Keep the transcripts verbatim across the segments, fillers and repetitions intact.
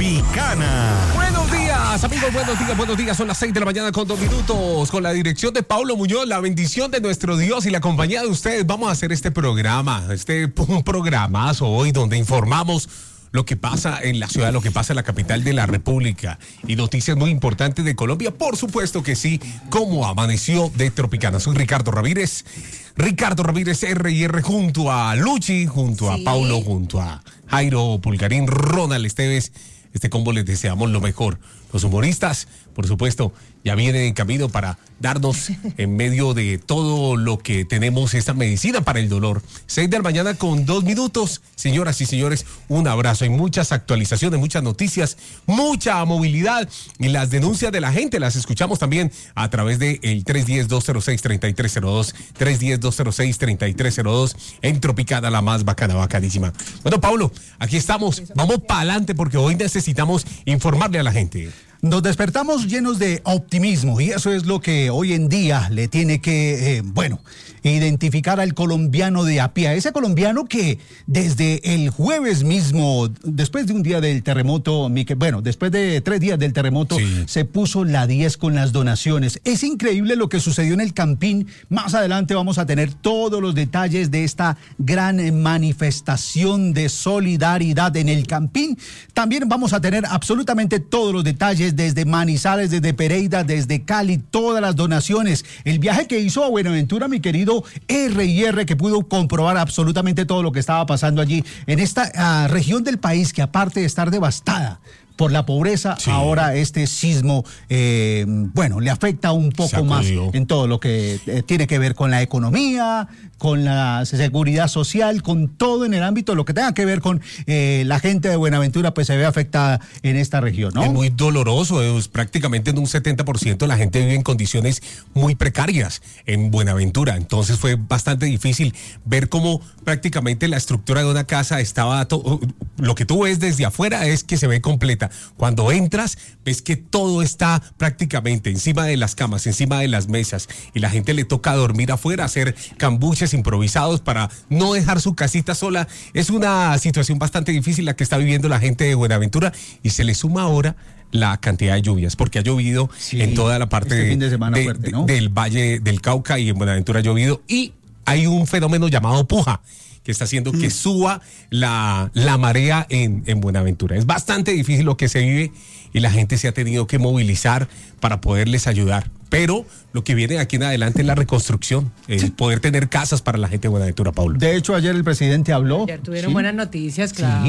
Tropicana. Buenos días, amigos, buenos días, buenos días. Son las seis de la mañana con dos minutos. Con la dirección de Paulo Muñoz, la bendición de nuestro Dios y la compañía de ustedes, vamos a hacer este programa, este un programazo hoy donde informamos lo que pasa en la ciudad, lo que pasa en la capital de la República y noticias muy importantes de Colombia, por supuesto que sí, como amaneció de Tropicana. Soy Ricardo Ramírez, Ricardo Ramírez R y R junto a Luchi, junto a sí. Paulo, junto a Jairo Pulgarín, Ronald Esteves. Este combo les deseamos lo mejor. Los humoristas, por supuesto, ya vienen en camino para darnos en medio de todo lo que tenemos esta medicina para el dolor. Seis de la mañana con dos minutos. Señoras y señores, un abrazo. Hay muchas actualizaciones, muchas noticias, mucha movilidad y las denuncias de la gente las escuchamos también a través de el tres uno cero, dos cero seis, tres tres cero dos, tres uno cero, dos cero seis, tres tres cero dos en Tropicana, la más bacana, bacanísima. Bueno, Pablo, aquí estamos. Vamos para adelante porque hoy necesitamos informarle a la gente. Nos despertamos llenos de optimismo y eso es lo que hoy en día le tiene que, eh, bueno, identificar al colombiano de a pie. Ese colombiano que desde el jueves mismo, después de un día del terremoto, bueno, después de tres días del terremoto, sí. se puso la diez con las donaciones. Es increíble lo que sucedió en el Campín. Más adelante vamos a tener todos los detalles de esta gran manifestación de solidaridad en el Campín. También vamos a tener absolutamente todos los detalles desde Manizales, desde Pereira, desde Cali, todas las donaciones. El viaje que hizo a Buenaventura, mi querido R y R, que pudo comprobar absolutamente todo lo que estaba pasando allí en esta uh, región del país que, aparte de estar devastada por la pobreza, sí. ahora este sismo, eh, bueno, le afecta un poco Sacudió. más en todo lo que eh, tiene que ver con la economía, con la seguridad social, con todo en el ámbito, lo que tenga que ver con eh, la gente de Buenaventura, pues se ve afectada en esta región, ¿no? Es muy doloroso, es prácticamente en un setenta por ciento la gente vive en condiciones muy precarias en Buenaventura, entonces fue bastante difícil ver cómo prácticamente la estructura de una casa estaba, to- lo que tú ves desde afuera es que se ve completa. Cuando entras, ves que todo está prácticamente encima de las camas, encima de las mesas, y la gente le toca dormir afuera, hacer cambuches improvisados para no dejar su casita sola. Es una situación bastante difícil la que está viviendo la gente de Buenaventura, y se le suma ahora la cantidad de lluvias, porque ha llovido sí, en toda la parte este fin de semana de, fuerte, ¿no? de, del Valle del Cauca, y en Buenaventura ha llovido, y hay un fenómeno llamado puja, que está haciendo que suba la, la marea en, en Buenaventura. Es bastante difícil lo que se vive y la gente se ha tenido que movilizar para poderles ayudar. Pero lo que viene aquí en adelante es la reconstrucción, el sí. poder tener casas para la gente de Buenaventura, Paulo. De hecho, ayer el presidente habló. Ayer tuvieron sí. buenas noticias,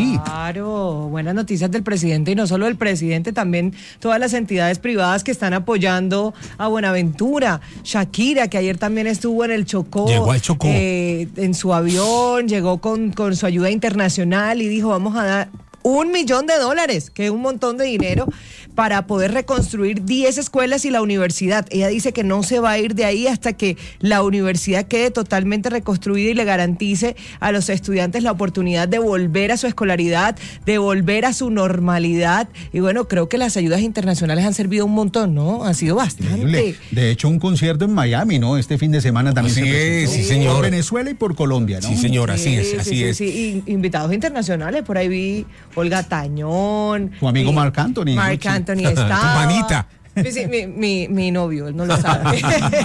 claro, sí. buenas noticias del presidente, y no solo del presidente, también todas las entidades privadas que están apoyando a Buenaventura. Shakira, que ayer también estuvo en el Chocó. Llegó al Chocó. Eh, en su avión, llegó con, con su ayuda internacional y dijo, vamos a dar un millón de dólares, que es un montón de dinero, para poder reconstruir diez escuelas y la universidad. Ella dice que no se va a ir de ahí hasta que la universidad quede totalmente reconstruida y le garantice a los estudiantes la oportunidad de volver a su escolaridad, de volver a su normalidad. Y bueno, creo que las ayudas internacionales han servido un montón, ¿no? Han sido bastante. De hecho, un concierto en Miami, ¿no? Este fin de semana también así se presentó. Es, sí, señor. Por Venezuela y por Colombia, ¿no? Sí, señor, así sí, es, sí, así sí, es. Sí, sí. Invitados internacionales, por ahí vi Olga Tañón. Tu amigo Marc Anthony. Marc Anthony estaba. Tu manita. Sí, mi, mi, mi novio, él no lo sabe.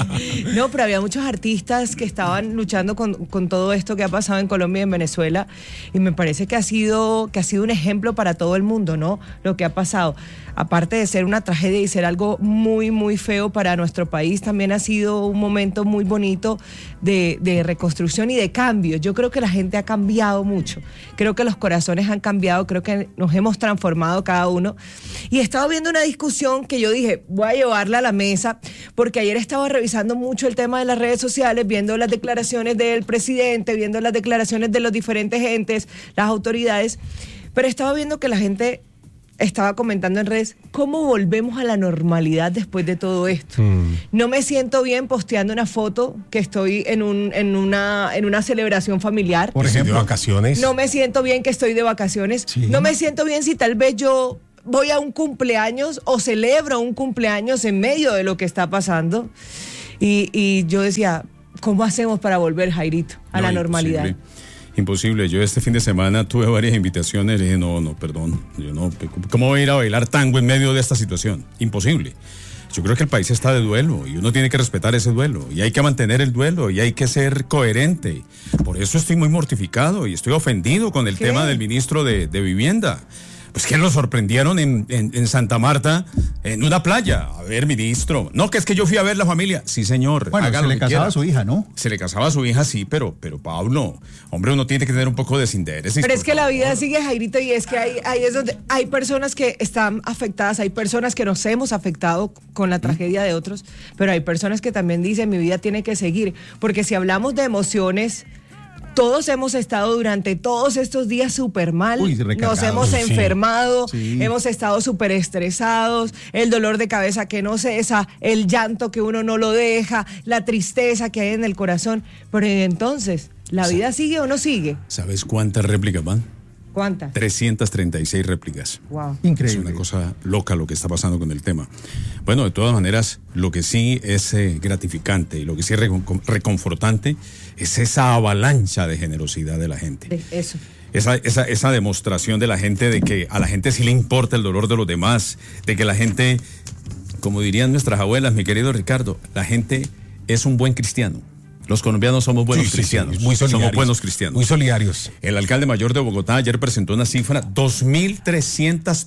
No, pero había muchos artistas que estaban luchando con, con todo esto que ha pasado en Colombia y en Venezuela, y me parece que ha sido, que ha sido un ejemplo para todo el mundo, ¿no? Lo que ha pasado. Aparte de ser una tragedia y ser algo muy, muy feo para nuestro país, también ha sido un momento muy bonito de, de reconstrucción y de cambio. Yo creo que la gente ha cambiado mucho. Creo que los corazones han cambiado, creo que nos hemos transformado cada uno. Y he estado viendo una discusión que yo dije, voy a llevarla a la mesa, porque ayer estaba revisando mucho el tema de las redes sociales, viendo las declaraciones del presidente, viendo las declaraciones de los diferentes entes, las autoridades, pero estaba viendo que la gente estaba comentando en redes, ¿cómo volvemos a la normalidad después de todo esto? Mm. No me siento bien posteando una foto que estoy en un en una en una celebración familiar. Por ejemplo, de vacaciones. No me siento bien que estoy de vacaciones. Sí. No me siento bien si tal vez yo voy a un cumpleaños o celebro un cumpleaños en medio de lo que está pasando. Y, y yo decía, ¿cómo hacemos para volver, Jairito, a no, la normalidad? Imposible. Imposible. Yo este fin de semana tuve varias invitaciones y dije, no, no, perdón. Yo no, ¿cómo voy a ir a bailar tango en medio de esta situación? Imposible. Yo creo que el país está de duelo y uno tiene que respetar ese duelo y hay que mantener el duelo y hay que ser coherente. Por eso estoy muy mortificado y estoy ofendido con el ¿Qué? tema del ministro de, de Vivienda. Pues que lo sorprendieron en, en, en Santa Marta, en una playa. A ver, ministro. No, que es que yo fui a ver la familia. Sí, señor. Bueno, haga se lo le que casaba quiera. a su hija, ¿no? Se le casaba a su hija, sí, pero, pero Pablo, hombre, uno tiene que tener un poco de desinterés. Pero es por que la favor. vida sigue, Jairito, y es que hay, hay, es donde hay personas que están afectadas, hay personas que nos hemos afectado con la tragedia de otros, pero hay personas que también dicen, mi vida tiene que seguir, porque si hablamos de emociones, todos hemos estado durante todos estos días súper mal, Uy, nos recargados, hemos sí. enfermado, Sí. hemos estado súper estresados, el dolor de cabeza que no cesa, el llanto que uno no lo deja, la tristeza que hay en el corazón, pero entonces, ¿la vida sigue o no sigue? ¿Sabes cuántas réplicas van? ¿Cuántas? trescientas treinta y seis réplicas. Wow. Increíble. Es una cosa loca lo que está pasando con el tema. Bueno, de todas maneras, lo que sí es eh, gratificante y lo que sí es recon- reconfortante es esa avalancha de generosidad de la gente. De- Eso. Esa, esa, esa demostración de la gente de que a la gente sí le importa el dolor de los demás, de que la gente, como dirían nuestras abuelas, mi querido Ricardo, la gente es un buen cristiano. Los colombianos somos buenos Sí, sí, sí, cristianos. muy solidarios. Somos buenos cristianos. Muy solidarios. El alcalde mayor de Bogotá ayer presentó una cifra, dos mil trescientas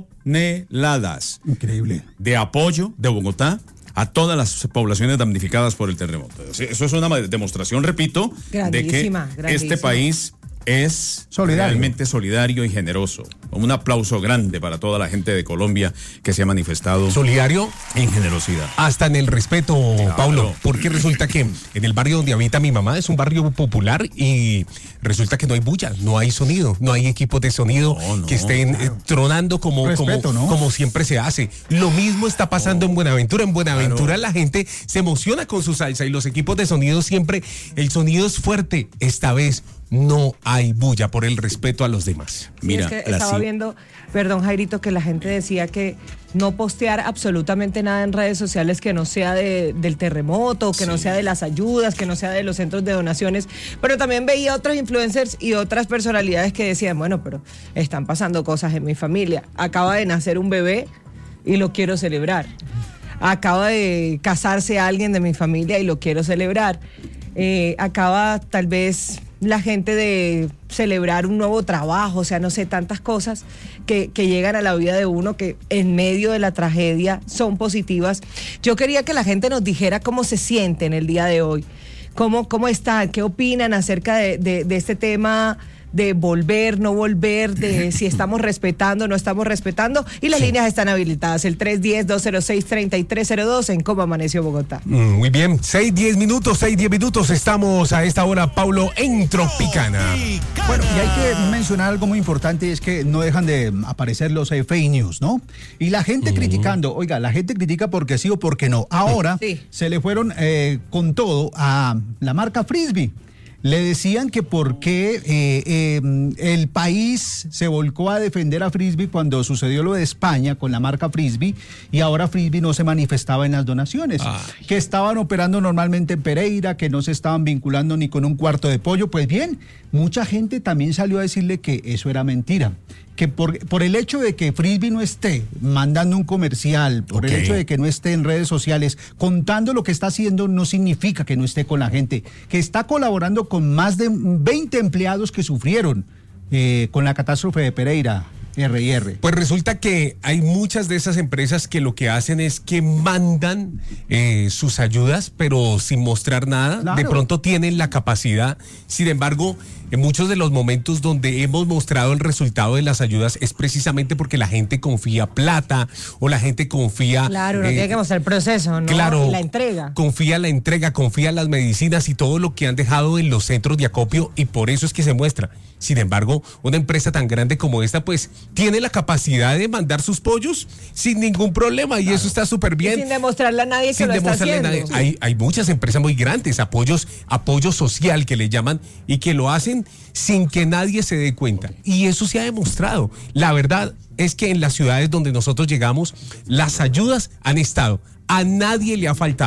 toneladas Increíble. de apoyo de Bogotá a todas las poblaciones damnificadas por el terremoto. Eso es una demostración, repito, de que Grandísima, este grandísima. país es Solidario. realmente solidario y generoso. Un aplauso grande para toda la gente de Colombia que se ha manifestado Solidario en generosidad. hasta en el respeto, Paulo, porque resulta que en el barrio donde habita mi mamá es un barrio popular y resulta que no hay bulla, no hay sonido, no hay equipos de sonido No, no, que estén eh, tronando como, Respeto, como, ¿no? como siempre se hace. Lo mismo está pasando en Buenaventura. En Buenaventura Claro. la gente se emociona con su salsa y los equipos de sonido siempre, el sonido es fuerte. Esta vez no hay bulla por el respeto a los demás. Sí, Mira, es que la estaba ci- viendo, perdón Jairito, que la gente decía que no postear absolutamente nada en redes sociales que no sea de, del terremoto, que no sea de las ayudas, que no sea de los centros de donaciones, pero también veía otros influencers y otras personalidades que decían, bueno, pero están pasando cosas en mi familia, acaba de nacer un bebé y lo quiero celebrar, acaba de casarse alguien de mi familia y lo quiero celebrar, eh, acaba tal vez la gente de celebrar un nuevo trabajo, o sea, no sé, tantas cosas que, que llegan a la vida de uno que en medio de la tragedia son positivas. Yo quería que la gente nos dijera cómo se siente en el día de hoy, cómo, cómo están, qué opinan acerca de, de, de este tema de volver, no volver, de si estamos respetando, no estamos respetando, y las líneas están habilitadas, el tres uno cero, dos cero seis, tres tres cero dos en Cómo Amaneció Bogotá. Mm, muy bien, seis, diez minutos, seis, diez minutos. Estamos a esta hora, Paulo, en Tropicana. Bueno, y hay que mencionar algo muy importante, es que no dejan de aparecer los eh, fake news, ¿no? Y la gente criticando, oiga, la gente critica porque sí o porque no. Ahora Sí. se le fueron eh, con todo a la marca Frisbee. Le decían que por qué eh, eh, el país se volcó a defender a Frisbee cuando sucedió lo de España con la marca Frisbee y ahora Frisbee no se manifestaba en las donaciones, Ay. que estaban operando normalmente en Pereira, que no se estaban vinculando ni con un cuarto de pollo. Pues bien, mucha gente también salió a decirle que eso era mentira, que por, por el hecho de que Frisbee no esté mandando un comercial, por Ok. el hecho de que no esté en redes sociales contando lo que está haciendo, no significa que no esté con la gente, que está colaborando con más de veinte empleados que sufrieron eh, con la catástrofe de Pereira, R y R. Pues resulta que hay muchas de esas empresas que lo que hacen es que mandan eh, sus ayudas, pero sin mostrar nada. Claro. De pronto tienen la capacidad. Sin embargo, en muchos de los momentos donde hemos mostrado el resultado de las ayudas es precisamente porque la gente confía plata o la gente confía. Claro, no eh, tiene que mostrar el proceso, ¿no? Claro, La entrega. confía en la entrega, confía en las medicinas y todo lo que han dejado en los centros de acopio y por eso es que se muestra. Sin embargo, una empresa tan grande como esta, pues, tiene la capacidad de mandar sus pollos sin ningún problema y eso está súper Y bien. sin demostrarle a nadie que Sin lo está demostrarle a haciendo. nadie. Hay, hay muchas empresas muy grandes, apoyos, apoyo social que le llaman y que lo hacen sin que nadie se dé cuenta. Y eso se ha demostrado. La verdad es que en las ciudades donde nosotros llegamos, las ayudas han estado. A nadie le ha faltado.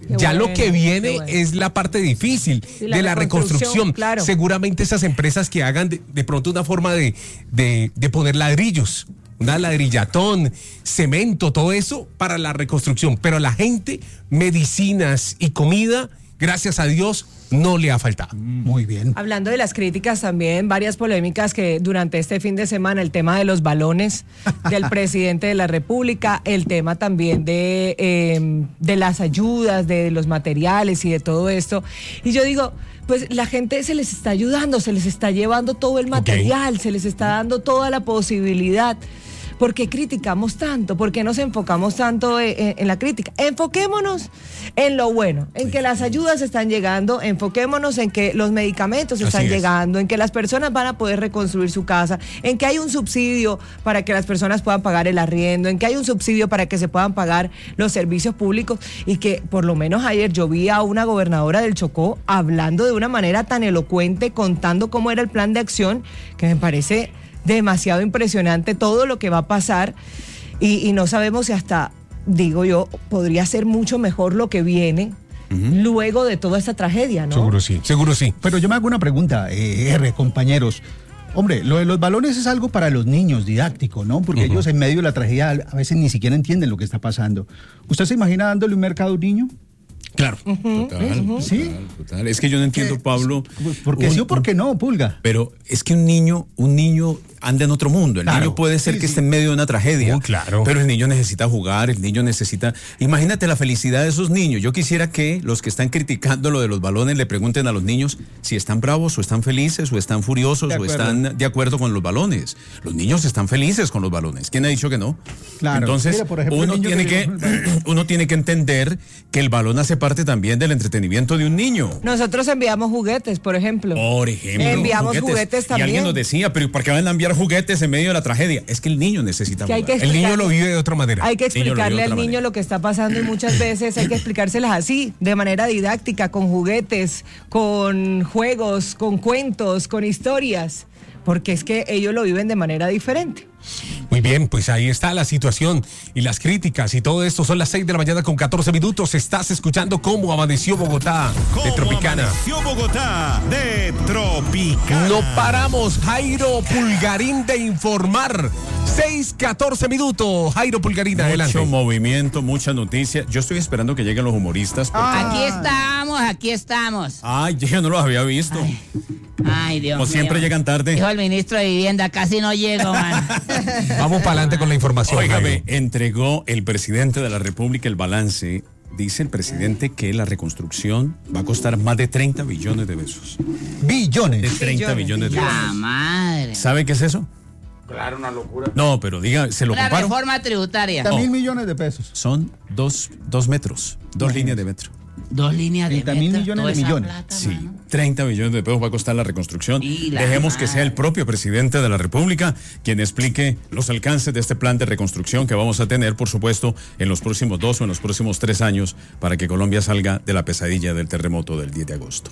Qué ya bueno, lo que viene qué bueno. es la parte difícil Sí, la de la reconstrucción, reconstrucción. claro. Seguramente esas empresas que hagan de, de pronto una forma de, de, de poner ladrillos, una ladrillatón, cemento, todo eso para la reconstrucción. Pero a la gente, medicinas y comida, gracias a Dios, no le ha faltado. Muy bien. Hablando de las críticas también, varias polémicas que durante este fin de semana, el tema de los balones del presidente de la República, el tema también de, eh, de las ayudas, de los materiales y de todo esto. Y yo digo, pues la gente se les está ayudando, se les está llevando todo el material, okay. se les está dando toda la posibilidad. ¿Por qué criticamos tanto? ¿Por qué nos enfocamos tanto en, en, en la crítica? Enfoquémonos en lo bueno, en que las ayudas están llegando, enfoquémonos en que los medicamentos están Así es. llegando, en que las personas van a poder reconstruir su casa, en que hay un subsidio para que las personas puedan pagar el arriendo, en que hay un subsidio para que se puedan pagar los servicios públicos y que por lo menos ayer yo vi a una gobernadora del Chocó hablando de una manera tan elocuente, contando cómo era el plan de acción, que me parece demasiado impresionante todo lo que va a pasar y, y no sabemos si hasta, digo yo, podría ser mucho mejor lo que viene uh-huh. luego de toda esta tragedia, ¿no? Seguro sí, seguro sí. Pero yo me hago una pregunta, eh, R, compañeros. Hombre, lo de los balones es algo para los niños, didáctico, ¿no? Porque uh-huh. ellos en medio de la tragedia a veces ni siquiera entienden lo que está pasando. ¿Usted se imagina dándole un mercado a un niño? Claro, Uh-huh, total, uh-huh. total, ¿Sí? total. Es que yo no entiendo, Pablo. ¿Por qué sí o por qué no, Pulga? Pero es que un niño, un niño anda en otro mundo. El Claro, niño puede ser sí, que sí. esté en medio de una tragedia. Oh, claro. Pero el niño necesita jugar, el niño necesita. Imagínate la felicidad de esos niños. Yo quisiera que los que están criticando lo de los balones le pregunten a los niños si están bravos o están felices o están furiosos De o acuerdo. están de acuerdo con los balones. Los niños están felices con los balones. ¿Quién ha dicho que no? Claro. Entonces, Mira, por ejemplo, el uno niño tiene que que, llegó- uno tiene que entender que el balón hace parte también del entretenimiento de un niño. Nosotros enviamos juguetes, por ejemplo. Por ejemplo, Enviamos juguetes Y también. alguien nos decía, pero ¿por qué van a enviar juguetes en medio de la tragedia? Es que el niño necesita Que hay jugar. que El niño lo vive de otra manera. Hay que El niño lo vive de explicarle al otra niño manera. lo que está pasando y muchas veces hay que explicárselas así, de manera didáctica, con juguetes, con juegos, con cuentos, con historias, porque es que ellos lo viven de manera diferente. Muy bien, pues ahí está la situación y las críticas y todo esto. Son las seis de la mañana con catorce minutos. Estás escuchando cómo amaneció Bogotá de ¿Cómo Tropicana. amaneció Bogotá de Tropicana? No paramos, Jairo Pulgarín, de informar. seis, catorce minutos. Jairo Pulgarín, adelante. Mucho movimiento, mucha noticia. Yo estoy esperando que lleguen los humoristas. Porque... Aquí estamos, aquí estamos. Ay, yo no los había visto. Ay, ay, Dios Como mío. siempre llegan tarde. Dijo el ministro de Vivienda, casi no llego, man. Vamos para adelante con la información. Óigame, Jairo. entregó el presidente de la República el balance. Dice el presidente que la reconstrucción va a costar más de treinta billones de pesos. De Billones. treinta billones de La pesos. madre. ¿Sabe qué es eso? Claro, una locura. No, pero diga, se lo Una comparo. reforma tributaria. treinta mil No. millones de pesos. Son dos, dos metros, dos líneas de metro. Dos líneas de treinta mil metro, millones toda de esa millones. plata, Sí, mano. treinta millones de pesos va a costar la reconstrucción. Y la Dejemos que sea el madre. propio presidente de la República quien explique los alcances de este plan de reconstrucción que vamos a tener, por supuesto, en los próximos dos o en los próximos tres años para que Colombia salga de la pesadilla del terremoto del diez de agosto.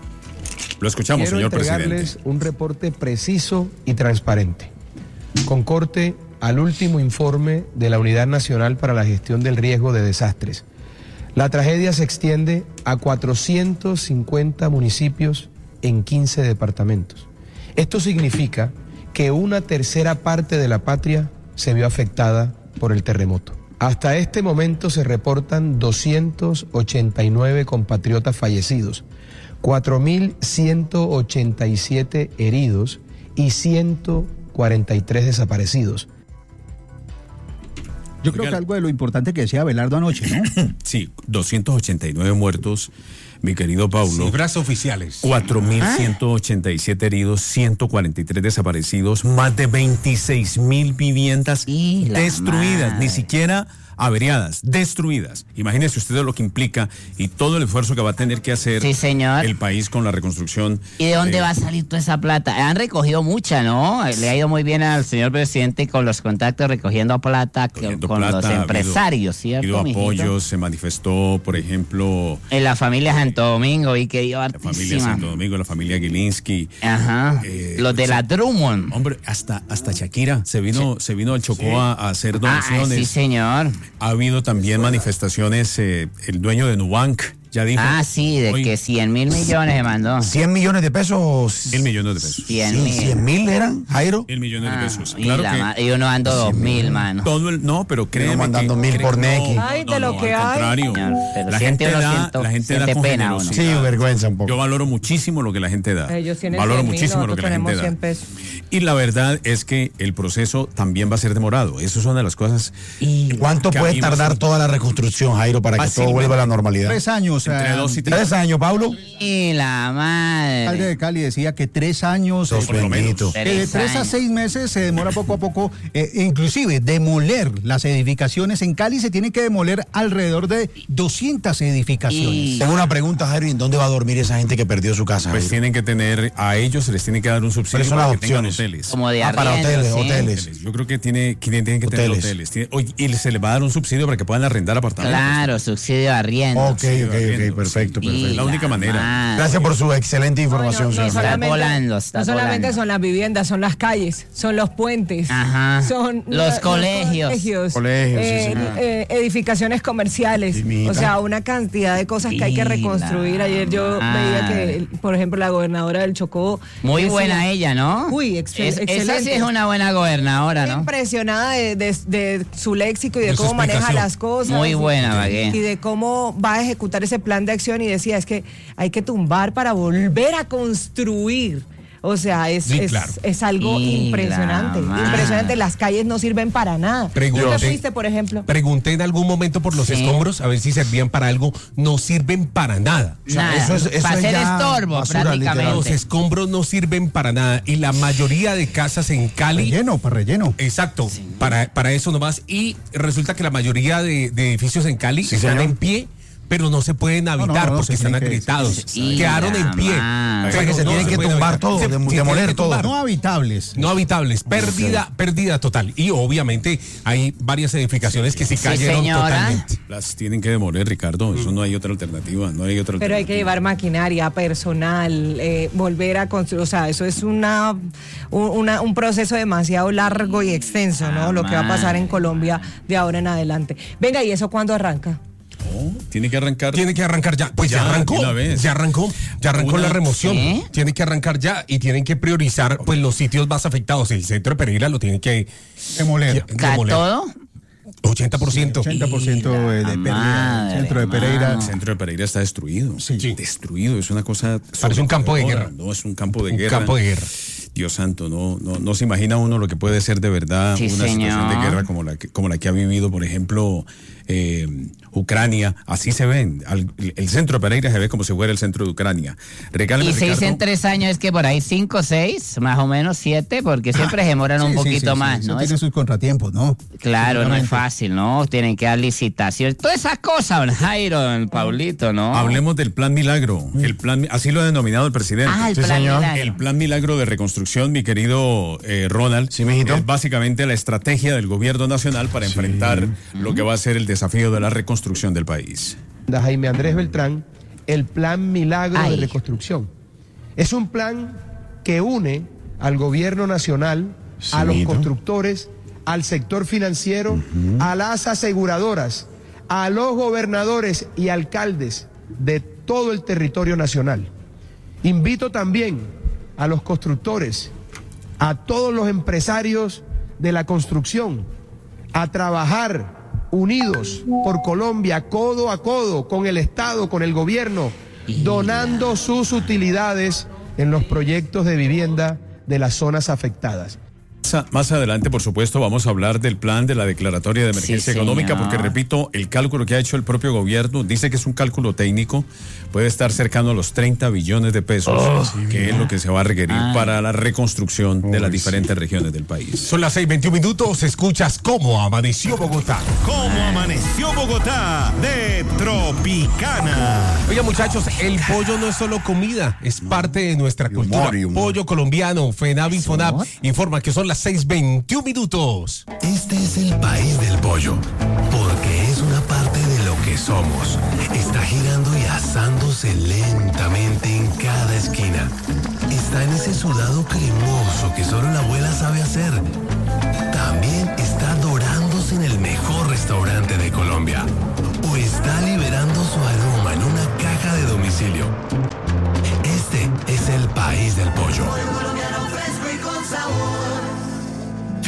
Lo escuchamos, Quiero señor entregarles presidente. un reporte preciso y transparente, con corte al último informe de la Unidad Nacional para la Gestión del Riesgo de Desastres. La tragedia se extiende a cuatrocientos cincuenta municipios en quince departamentos. Esto significa que una tercera parte de la patria se vio afectada por el terremoto. Hasta este momento se reportan doscientos ochenta y nueve compatriotas fallecidos, cuatro mil ciento ochenta y siete heridos y ciento cuarenta y tres desaparecidos. Yo creo que algo de lo importante que decía Abelardo anoche, ¿no? Sí, doscientos ochenta y nueve muertos, mi querido Paulo. Cifras oficiales. cuatro mil ciento ochenta y siete heridos, ciento cuarenta y tres desaparecidos, más de veintiséis mil viviendas Y la destruidas, madre. ni siquiera averiadas, destruidas. Imagínense ustedes lo que implica y todo el esfuerzo que va a tener que hacer Sí, señor. el país con la reconstrucción. ¿Y de dónde Eh, va a salir toda esa plata? Han recogido mucha, ¿no? Le ha ido muy bien al señor presidente con los contactos recogiendo plata que- cogiendo con plata, los ha habido- empresarios, ha ¿cierto, habido mijito? apoyos, se manifestó, por ejemplo, En la familia Santo Domingo y que dio la familia hartísima. Santo Domingo, la familia Gilinski. Ajá. Eh, los de la Drummond. Hombre, hasta, hasta Shakira se vino, se vino al Chocó Sí. a, a hacer Ah, donaciones. sí, señor. Ha habido también manifestaciones, eh, el dueño de Nubank ya dijo. Ah, sí, de hoy, que cien mil millones se mandó. cien millones de pesos. Mil millones de pesos. cien mil. cien mil eran, Jairo. Mil millones de Ah, pesos. y, Claro la que ma- y uno ando dos mil, mano. todo el, no, pero créeme mandando que- mil cre- por Nequi. Ay, de lo que al hay. contrario. Señor, pero la siente gente uno da, siento- la gente da siente con pena uno. generosidad. Sí, vergüenza un poco. Yo valoro muchísimo lo que la gente da. Ellos tienen valoro cien mil, muchísimo lo nosotros que la gente tenemos da. cien pesos. Y la verdad es que el proceso también va a ser demorado. Eso es una de las cosas. ¿Y cuánto que a puede mí me tardar hace- toda la reconstrucción, Jairo, para que todo Fácilmente. vuelva a la normalidad? Tres años. Entre eh, dos y tres. Tres años, Pablo. Y la El alcalde madre. de Cali decía que tres años. Dos, eh, por lo bendito. menos. que de Tres tres a años. seis meses se demora poco a poco, eh, inclusive demoler las edificaciones. En Cali se tiene que demoler alrededor de doscientas edificaciones. Y- Tengo una pregunta, Jairo, ¿y en dónde va a dormir esa gente que perdió su casa, Pues Jairo? tienen que tener, a ellos se les tiene que dar un subsidio ¿Cuáles son para las que tengan opciones? hoteles. Como de Ah, para arriendo, hoteles, sí. hoteles. Hoteles. Yo creo que tiene, que tienen que tener Hoteles. hoteles. Tiene- oye, y se les va a dar un subsidio para que puedan arrendar apartamentos. Claro, subsidio de arriendo. Ok, ok, arriendo, ok, perfecto, Y perfecto. la única manera. madre. Gracias por su excelente No, información, no, no señor. sola- volando, está no solamente volando. son las viviendas, son las calles, son los puentes, Ajá. son Los colegios. colegios, Colegios, sí, eh, señor. eh, edificaciones comerciales, Sí, mijita. o sea, una cantidad de cosas que hay que Y reconstruir. la Ayer yo veía madre. que, por ejemplo, la gobernadora del Chocó Muy decía- buena ella, ¿no? Uy, ex- Es- Esa sí excelente. es una buena gobernadora, ¿no? Impresionada de, de- de su léxico y de, De su cómo maneja explicación. las cosas. Muy y- buena, Bagué. Y de cómo va a ejecutar ese plan de acción y decía, es que hay que tumbar para volver a construir. O sea, es, Sí, es, claro. es algo Y impresionante. la madre. Impresionante. Las calles no sirven para nada. Pregunté- ¿Tú te fuiste, por ejemplo? Pregunté en algún momento por los Sí. escombros a ver si servían para algo. No sirven para nada. O sea, Nada, eso es- eso para es hacer ya estorbo, basura, prácticamente. Los escombros no sirven para nada. Y la mayoría de casas en Cali. Relleno, para relleno. Exacto, para, para eso nomás. Y resulta que la mayoría de, de edificios en Cali Sí, están señor. en pie, pero no se pueden habitar no, no, porque se están tiene que- agrietados. Sí, Quedaron la en pie. madre. O sea, que pero se no tienen que pueden tumbar habitar. todo, Se- dem- se tienen demoler que todo. tumbar. No habitables. No habitables, pérdida, pérdida total. Y obviamente hay varias edificaciones que sí Sí, cayeron señora. totalmente. Las tienen que demoler, Ricardo. Eso no hay otra alternativa. No hay otra Pero hay alternativa. que llevar maquinaria, personal, eh, volver a construir. O sea, eso es una, un, una- un proceso demasiado largo y extenso, ¿no? Lo que va a pasar en Colombia de ahora en adelante. Venga, ¿y eso cuándo arranca? No, tiene que arrancar. Tiene que arrancar ya. Pues ya, Ya, arrancó. de una vez. Ya arrancó. Ya arrancó Una- la remoción. ¿Sí? Tiene que arrancar ya y tienen que priorizar pues los sitios más afectados. El centro de Pereira lo tienen que Demoler. ¿Ca- demoler. todo? ochenta por ciento. ochenta por ciento de, de la pérdida. madre, El centro de Pereira. El centro de Pereira está destruido. Sí. Destruido. Es una cosa. Parece un campo de sobrecogedora, guerra. No, es un campo de Un guerra. campo de guerra. Dios santo, no, no, no se imagina uno lo que puede ser de verdad Sí, una situación señor. de guerra como la que, como la que ha vivido, por ejemplo, eh, Ucrania. Así se ven. Al- el centro de Pereira se ve como si fuera el centro de Ucrania. Regálame, Y se dice en Ricardo. tres años es que por ahí cinco, seis, más o menos siete, porque siempre se demoran un Sí, sí, poquito sí, más, sí, ¿no? eso Es- tiene sus contratiempos, ¿no? claro, no es Seguramente. fácil, ¿no? Tienen que dar licitaciones. Todas esas cosas, don Jairo, don Paulito, ¿no? Hablemos del plan Milagro. El plan, así lo ha denominado el presidente. Ah, el Sí, plan señor. Milagro. El plan Milagro de reconstrucción, mi querido eh, Ronald, Sí, mijito. es básicamente la estrategia del gobierno nacional para enfrentar lo que va a ser el desafío de la reconstrucción del país. Da Jaime Andrés Beltrán, el Plan Milagro Ay. de Reconstrucción. Es un plan que une al gobierno nacional, a los Simito. constructores, al sector financiero, a las aseguradoras, a los gobernadores y alcaldes de todo el territorio nacional. Invito también a los constructores, a todos los empresarios de la construcción, a trabajar unidos por Colombia, codo a codo, con el Estado, con el gobierno, donando sus utilidades en los proyectos de vivienda de las zonas afectadas. Más- Más adelante, por supuesto, vamos a hablar del plan de la declaratoria de emergencia Sí, económica, señor. porque repito, el cálculo que ha hecho el propio gobierno dice que es un cálculo técnico, puede estar cercano a los treinta billones de pesos, que es lo que se va a requerir Ah. para la reconstrucción de las diferentes regiones del país. Son las seis veintiún minutos. Escuchas cómo amaneció Bogotá. ¿Cómo amaneció Bogotá de Tropicana? Oiga, muchachos, el pollo no es solo comida, es parte de nuestra humor, cultura. y humor. Pollo colombiano, FENAV y FONAP informa que son las seis veintiún minutos. Este es el país del pollo, porque es una parte de lo que somos. Está girando y asándose lentamente en cada esquina. Está en ese sudado cremoso que solo la abuela sabe hacer. También está dorándose en el mejor restaurante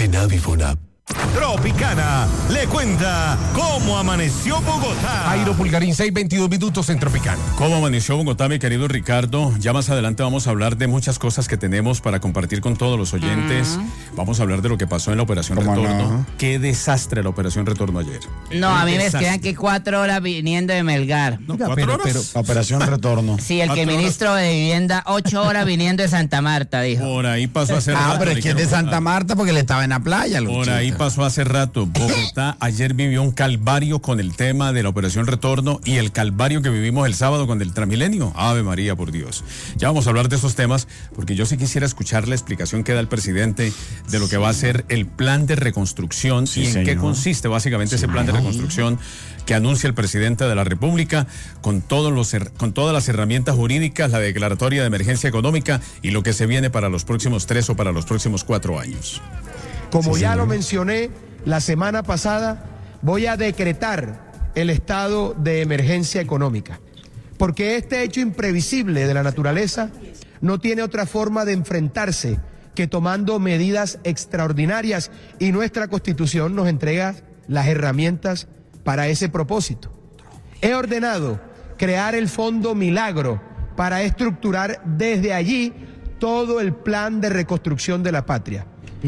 en Avifonap. Tropicana le cuenta cómo amaneció Bogotá. Jairo Pulgarín, seis veintidós minutos en Tropicana. ¿Cómo amaneció Bogotá, mi querido Ricardo? Ya más adelante vamos a hablar de muchas cosas que tenemos para compartir con todos los oyentes. Uh-huh. Vamos a hablar de lo que pasó en la Operación Retorno. No? Qué desastre la Operación Retorno ayer. No, a mí me quedan que cuatro horas viniendo de Melgar. No, ¿cuatro pero, horas? Pero, la Operación Retorno. Sí, el que ministro horas? de Vivienda, ocho horas viniendo de Santa Marta, dijo. Por ahí pasó a ser. Ah, pero es que es de Santa Marta porque le estaba en la playa. Por chica. ahí pasó hace rato. Bogotá ayer vivió un calvario con el tema de la Operación Retorno y el calvario que vivimos el sábado con el Transmilenio. Ave María, por Dios. Ya vamos a hablar de esos temas porque yo sí quisiera escuchar la explicación que da el presidente de lo que va a ser el plan de reconstrucción sí, y en señor. qué consiste básicamente sí, ese plan de reconstrucción que anuncia el presidente de la República con, todos los, con todas las herramientas jurídicas, la declaratoria de emergencia económica y lo que se viene para los próximos tres o para los próximos cuatro años. Como sí, ya señor. lo mencioné la semana pasada, voy a decretar el estado de emergencia económica, porque este hecho imprevisible de la naturaleza no tiene otra forma de enfrentarse que tomando medidas extraordinarias, y nuestra Constitución nos entrega las herramientas para ese propósito. He ordenado crear el Fondo Milagro para estructurar desde allí todo el plan de reconstrucción de la patria.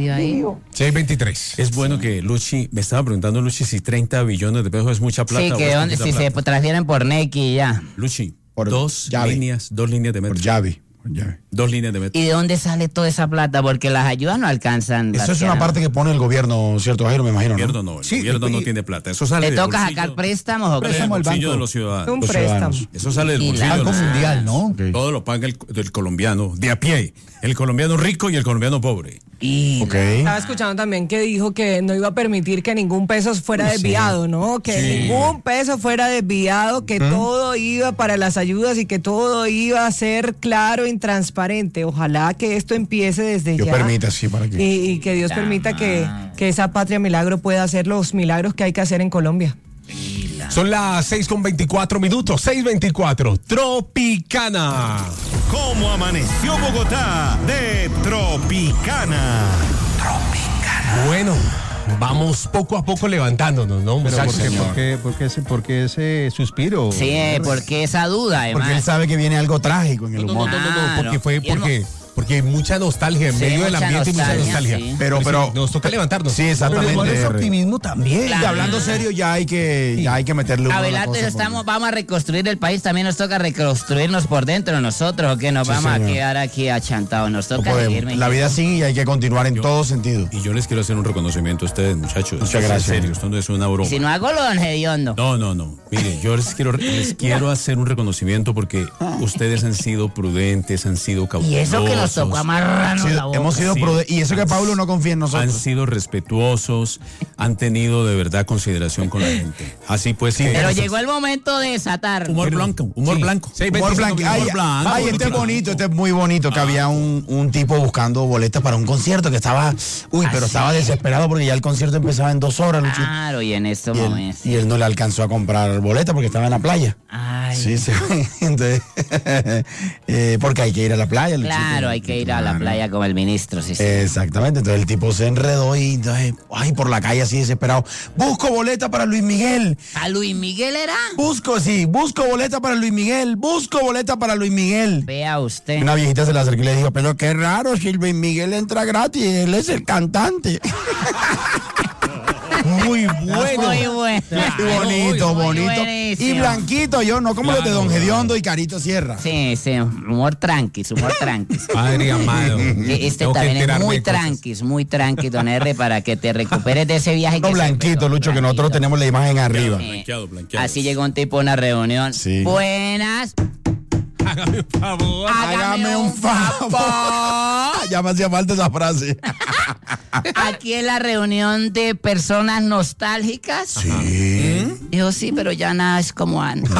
seis veintitrés. Es bueno que Luchi, me estaba preguntando Luchi si treinta billones de pesos es mucha plata. Sí, que donde, si plata. se transfieren por Nequi ya. Luchi, por dos llave. líneas, dos líneas de metro. Por llave. Por llave. Dos líneas de metro. ¿Y de dónde sale toda esa plata? Porque las ayudas no alcanzan. Eso es una parte que pone el gobierno, ¿cierto, Jairo? Me imagino, ¿no? El gobierno no, el sí, gobierno y, no tiene plata. Eso sale ¿Le del toca bolsillo, sacar préstamos o qué? Préstamo del bolsillo de los ciudadanos. Un los préstamo. Ciudadanos. Eso sale del bolsillo. Banco Mundial, ¿no? Okay. Todo lo paga el, el colombiano de a pie. El colombiano rico y el colombiano pobre. Y okay. Estaba escuchando también que dijo que no iba a permitir que ningún peso fuera desviado, ¿no? Que sí. ningún peso fuera desviado, que ¿Mm? todo iba para las ayudas y que todo iba a ser claro y transparente. Ojalá que esto empiece desde Dios ya. permita, sí, para que. Y, y que Dios permita que, que esa patria milagro pueda hacer los milagros que hay que hacer en Colombia. Son las seis con veinticuatro minutos, seis veinticuatro, Tropicana. ¿Cómo amaneció Bogotá de Tropicana? Tropicana. Bueno, vamos poco a poco levantándonos, ¿no? Pero ¿por qué, por, qué, por, qué ese, ¿Por qué ese suspiro? Sí, porque esa duda, además. Porque él sabe que viene algo trágico en el humor. No, no, no, no, porque fue porque... Porque hay mucha nostalgia en sí, medio del ambiente nostalgia, y mucha nostalgia. Sí. Pero, pero sí, nos toca levantarnos. Sí, exactamente. Pero ese optimismo también. Claro. Y hablando serio, ya hay que, ya hay que meterle a Abelardo, estamos, vamos a reconstruir el país, también nos toca reconstruirnos por dentro de nosotros, o que nos sí, vamos señor. a quedar aquí achantados. Nos toca no seguir. La vida sigue y hay que continuar en yo, todo sentido. Y yo les quiero hacer un reconocimiento a ustedes, muchachos. Muchas gracias. En serio, esto no es una broma. Si no hago lo don hediondo. No, no, no. Mire, yo les quiero, les quiero hacer un reconocimiento porque ustedes han sido prudentes, han sido cautelosos. Y eso que nos tocó amarrar. Sí, hemos sido sí, prudentes y eso que Pablo no confía en nosotros. Han sido respetuosos, han tenido de verdad consideración con la gente. Así pues. Sí, que pero llegó el momento de desatar. Humor blanco, humor sí. blanco. Sí, humor blanco. Ay, humor blanco. Ay, este es bonito, este es muy bonito. Que ah. había un, un tipo buscando boletas para un concierto que estaba, uy, pero estaba desesperado porque ya el concierto empezaba en dos horas. Lucho. Claro, y en estos y momentos. Él, y él no le alcanzó a comprar boletas porque estaba en la playa. Ay. Sí, sí. Entonces, eh, porque hay que ir a la playa. Luchito. Claro, hay que ir a la playa como el ministro. Sí, sí. Exactamente, entonces el tipo se enredó y entonces, ay, por la calle así desesperado, busco boleta para Luis Miguel. ¿A Luis Miguel era? Busco, sí, busco boleta para Luis Miguel, busco boleta para Luis Miguel. Vea usted. Una viejita se le acercó y le dijo, pero qué raro, si Luis Miguel entra gratis, él es el cantante. Muy bueno. Muy bueno. Muy bonito, muy bonito. Buenísimo. Y blanquito, yo, no como claro, los de Don Gediondo y Carito Sierra. Sí, sí, humor tranqui, humor tranqui. Padre amado. Este Tengo también es muy tranqui, muy tranqui, don R, para que te recuperes de ese viaje. No, que blanquito, se Lucho, que nosotros tenemos la imagen arriba. Sí. Blanqueado, blanqueado. Así llegó un tipo a una reunión. Sí. Buenas. Hágame un favor. Hágame un favor. Ya me hacía falta esa frase. Aquí en la reunión de personas nostálgicas. Sí. ¿Mm? Dijo, sí, pero ya nada es como antes.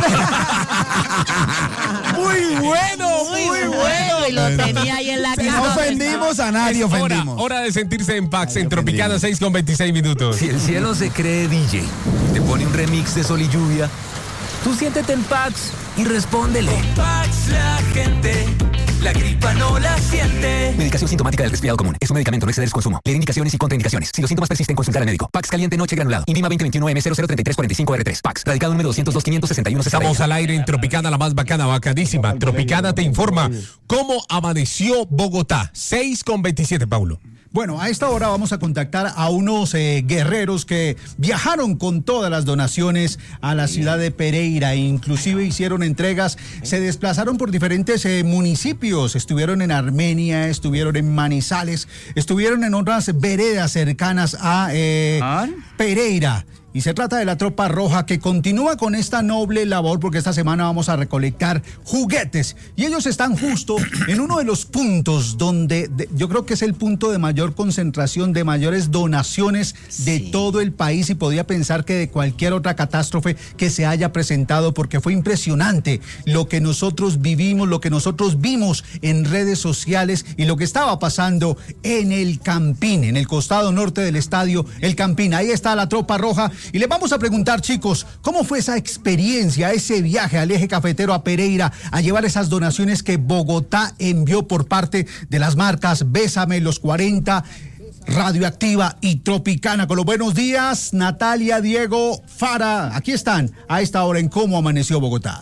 Muy bueno, muy, muy bueno. bueno. Y lo tenía ahí en la casa. No ofendimos a nadie, es ofendimos. Hora, hora de sentirse en paz en Tropicana, seis con veintiséis minutos. Si el cielo se cree D J, te pone un remix de Sol y Lluvia, tú siéntete en Pax y respóndele. Con Pax la gente la gripa no la siente. Medicación sintomática del resfriado común. Es un medicamento, no exceder su consumo. Leer indicaciones y contraindicaciones. Si los síntomas persisten, consultar al médico. Pax caliente noche granulado. Indima veinte veintiuno M cero cero treinta y tres cuarenta y cinco R tres. Pax. Radicado número doscientos dos quinientos sesenta y uno sesenta. Estamos al aire en Tropicana, la más bacana, bacanísima. Tropicana te informa cómo amaneció Bogotá. seis con veintisiete, Paulo. Bueno, a esta hora vamos a contactar a unos eh, guerreros que viajaron con todas las donaciones a la ciudad de Pereira, inclusive hicieron entregas, se desplazaron por diferentes eh, municipios, estuvieron en Armenia, estuvieron en Manizales, estuvieron en otras veredas cercanas a eh, Pereira. Y se trata de la Tropa Roja que continúa con esta noble labor porque esta semana vamos a recolectar juguetes. Y ellos están justo en uno de los puntos donde de, yo creo que es el punto de mayor concentración, de mayores donaciones de sí. todo el país y podía pensar que de cualquier otra catástrofe que se haya presentado porque fue impresionante lo que nosotros vivimos, lo que nosotros vimos en redes sociales y lo que estaba pasando en el Campín, en el costado norte del estadio El Campín. Ahí está la Tropa Roja. Y les vamos a preguntar, chicos, ¿cómo fue esa experiencia, ese viaje al eje cafetero a Pereira a llevar esas donaciones que Bogotá envió por parte de las marcas Bésame, Los cuarenta, Radioactiva y Tropicana? Con los buenos días, Natalia, Diego, Fara, aquí están a esta hora en Cómo Amaneció Bogotá.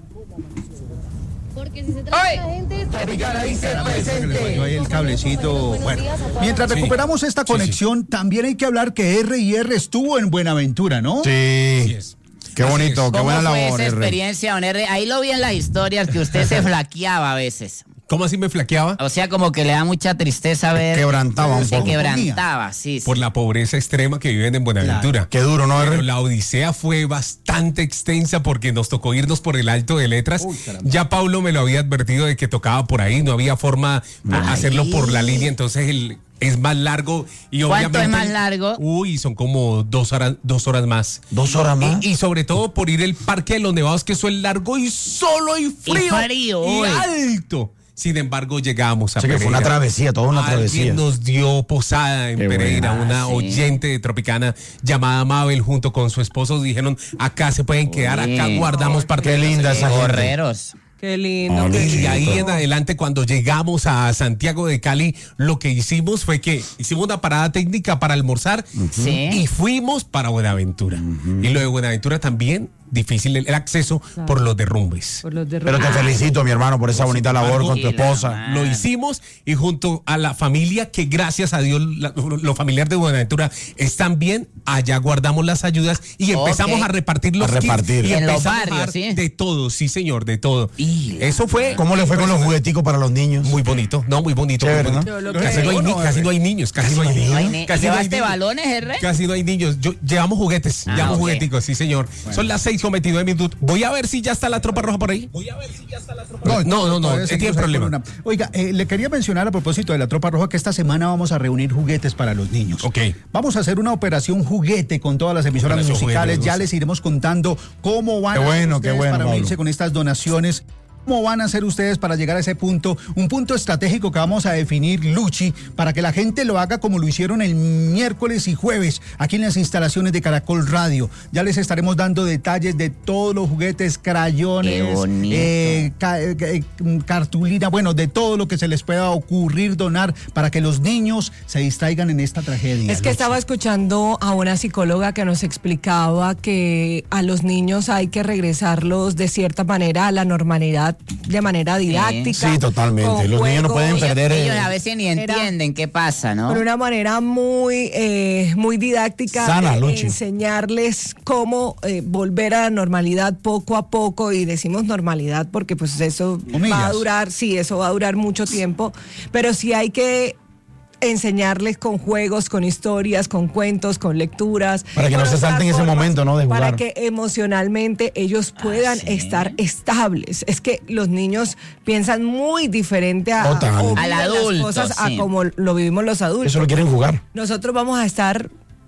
Porque si se trata de la gente, Tropicana dice presente. Ahí el cablecito. Bueno, mientras recuperamos sí. esta conexión, sí, sí. también hay que hablar que R y R estuvo en Buenaventura, ¿no? Sí. sí es. Qué bonito, qué buena labor. ¿Cómo fue esa experiencia, don R? Ahí lo vi en las historias que usted se flaqueaba a veces. ¿Cómo así me flaqueaba? O sea, como que le da mucha tristeza ver. Quebrantaba un se poco. Se quebrantaba, sí, sí. Por la pobreza extrema que viven en Buenaventura. Claro. Qué duro, ¿no? Pero la odisea fue bastante extensa porque nos tocó irnos por el Alto de Letras. Uy, ya Paulo me lo había advertido de que tocaba por ahí, no había forma de hacerlo por la línea, entonces el... es más largo y obviamente. ¿Cuánto es más largo? Uy, son como dos horas, dos horas más. ¿Dos horas más? Y, y sobre todo por ir el Parque de los Nevados, que eso es largo y solo y frío. Y frío. Y alto. Sin embargo, llegamos a sí, Pereira. Que fue una travesía, toda una Alguien travesía. nos dio posada en Qué Pereira, buena, una sí. oyente de Tropicana llamada Mabel junto con su esposo dijeron, acá se pueden quedar, Uy. acá guardamos parte Qué de linda esa gente. Guerreros. Qué lindo. Oh, qué Y lindo. ahí en adelante, cuando llegamos a Santiago de Cali, lo que hicimos fue que hicimos una parada técnica para almorzar Sí. y fuimos para Buenaventura. Y lo de Buenaventura también, difícil el acceso Claro. por los derrumbes. Por los Pero te derrumbes. felicito, mi hermano, por esa bonita labor con tu esposa. Lo hicimos y junto a la familia que gracias a Dios la- los familiares de Buenaventura están bien, allá guardamos las ayudas y empezamos Ok. a repartir los A kits repartir. y En los empezamos a barrios, dar ¿sí? de todo, sí señor, de todo. Y- Eso fue ¿Cómo le fue con los jugueticos para los niños? muy bonito, no, muy bonito. Chévere, muy ¿no? bonito. Yo lo Casi, que- no hay, ni- Bueno, casi no hay niños, casi no hay niños. No hay ni- Casi no hay ¿Llevaste niños. balones, R? Casi no hay niños. Yo, llevamos juguetes, Ah, llevamos ok. jugueticos, sí señor. Son las seis con veintidós minutos. Voy a ver si ya está la Tropa Roja por ahí. Voy a ver si ya está la Tropa Roja. No, no, no, todavía no seguimos tiene ahí problema. con una- Oiga, eh, le quería mencionar a propósito de la Tropa Roja que esta semana vamos a reunir juguetes para los niños. Ok. Vamos a hacer una operación juguete con todas las emisoras Operación musicales. juguete, Ya me gusta. les iremos contando cómo van Qué a hacer bueno, qué ustedes bueno, para Pablo. unirse con estas donaciones. ¿Cómo van a hacer ustedes para llegar a ese punto? Un punto estratégico que vamos a definir, Luchi, para que la gente lo haga como lo hicieron el miércoles y jueves, aquí en las instalaciones de Caracol Radio. Ya les estaremos dando detalles de todos los juguetes, crayones, Qué bonito. eh, ca- eh, eh, cartulina, bueno, de todo lo que se les pueda ocurrir donar para que los niños se distraigan en esta tragedia. Es que Luchi. estaba escuchando a una psicóloga que nos explicaba que a los niños hay que regresarlos de cierta manera a la normalidad, de manera didáctica. Sí, totalmente. con Los niños no juegos, pueden perder el- Ellos a veces ni Era- entienden qué pasa, ¿no? Por una manera muy, eh, muy didáctica, Sana, eh, Luchi. enseñarles cómo eh, volver a la normalidad poco a poco, y decimos normalidad porque pues eso Comillas. va a durar, sí, eso va a durar mucho tiempo, pero sí hay que enseñarles con juegos, con historias, con cuentos, con lecturas. Para que no con se otras salten ese formas, momento, ¿no? De jugar. Para que emocionalmente ellos puedan sí. estar estables. Es que los niños piensan muy diferente a, Total. o viven Al las adulto, cosas a sí. como lo vivimos los adultos. Eso lo quieren jugar. Nosotros vamos a estar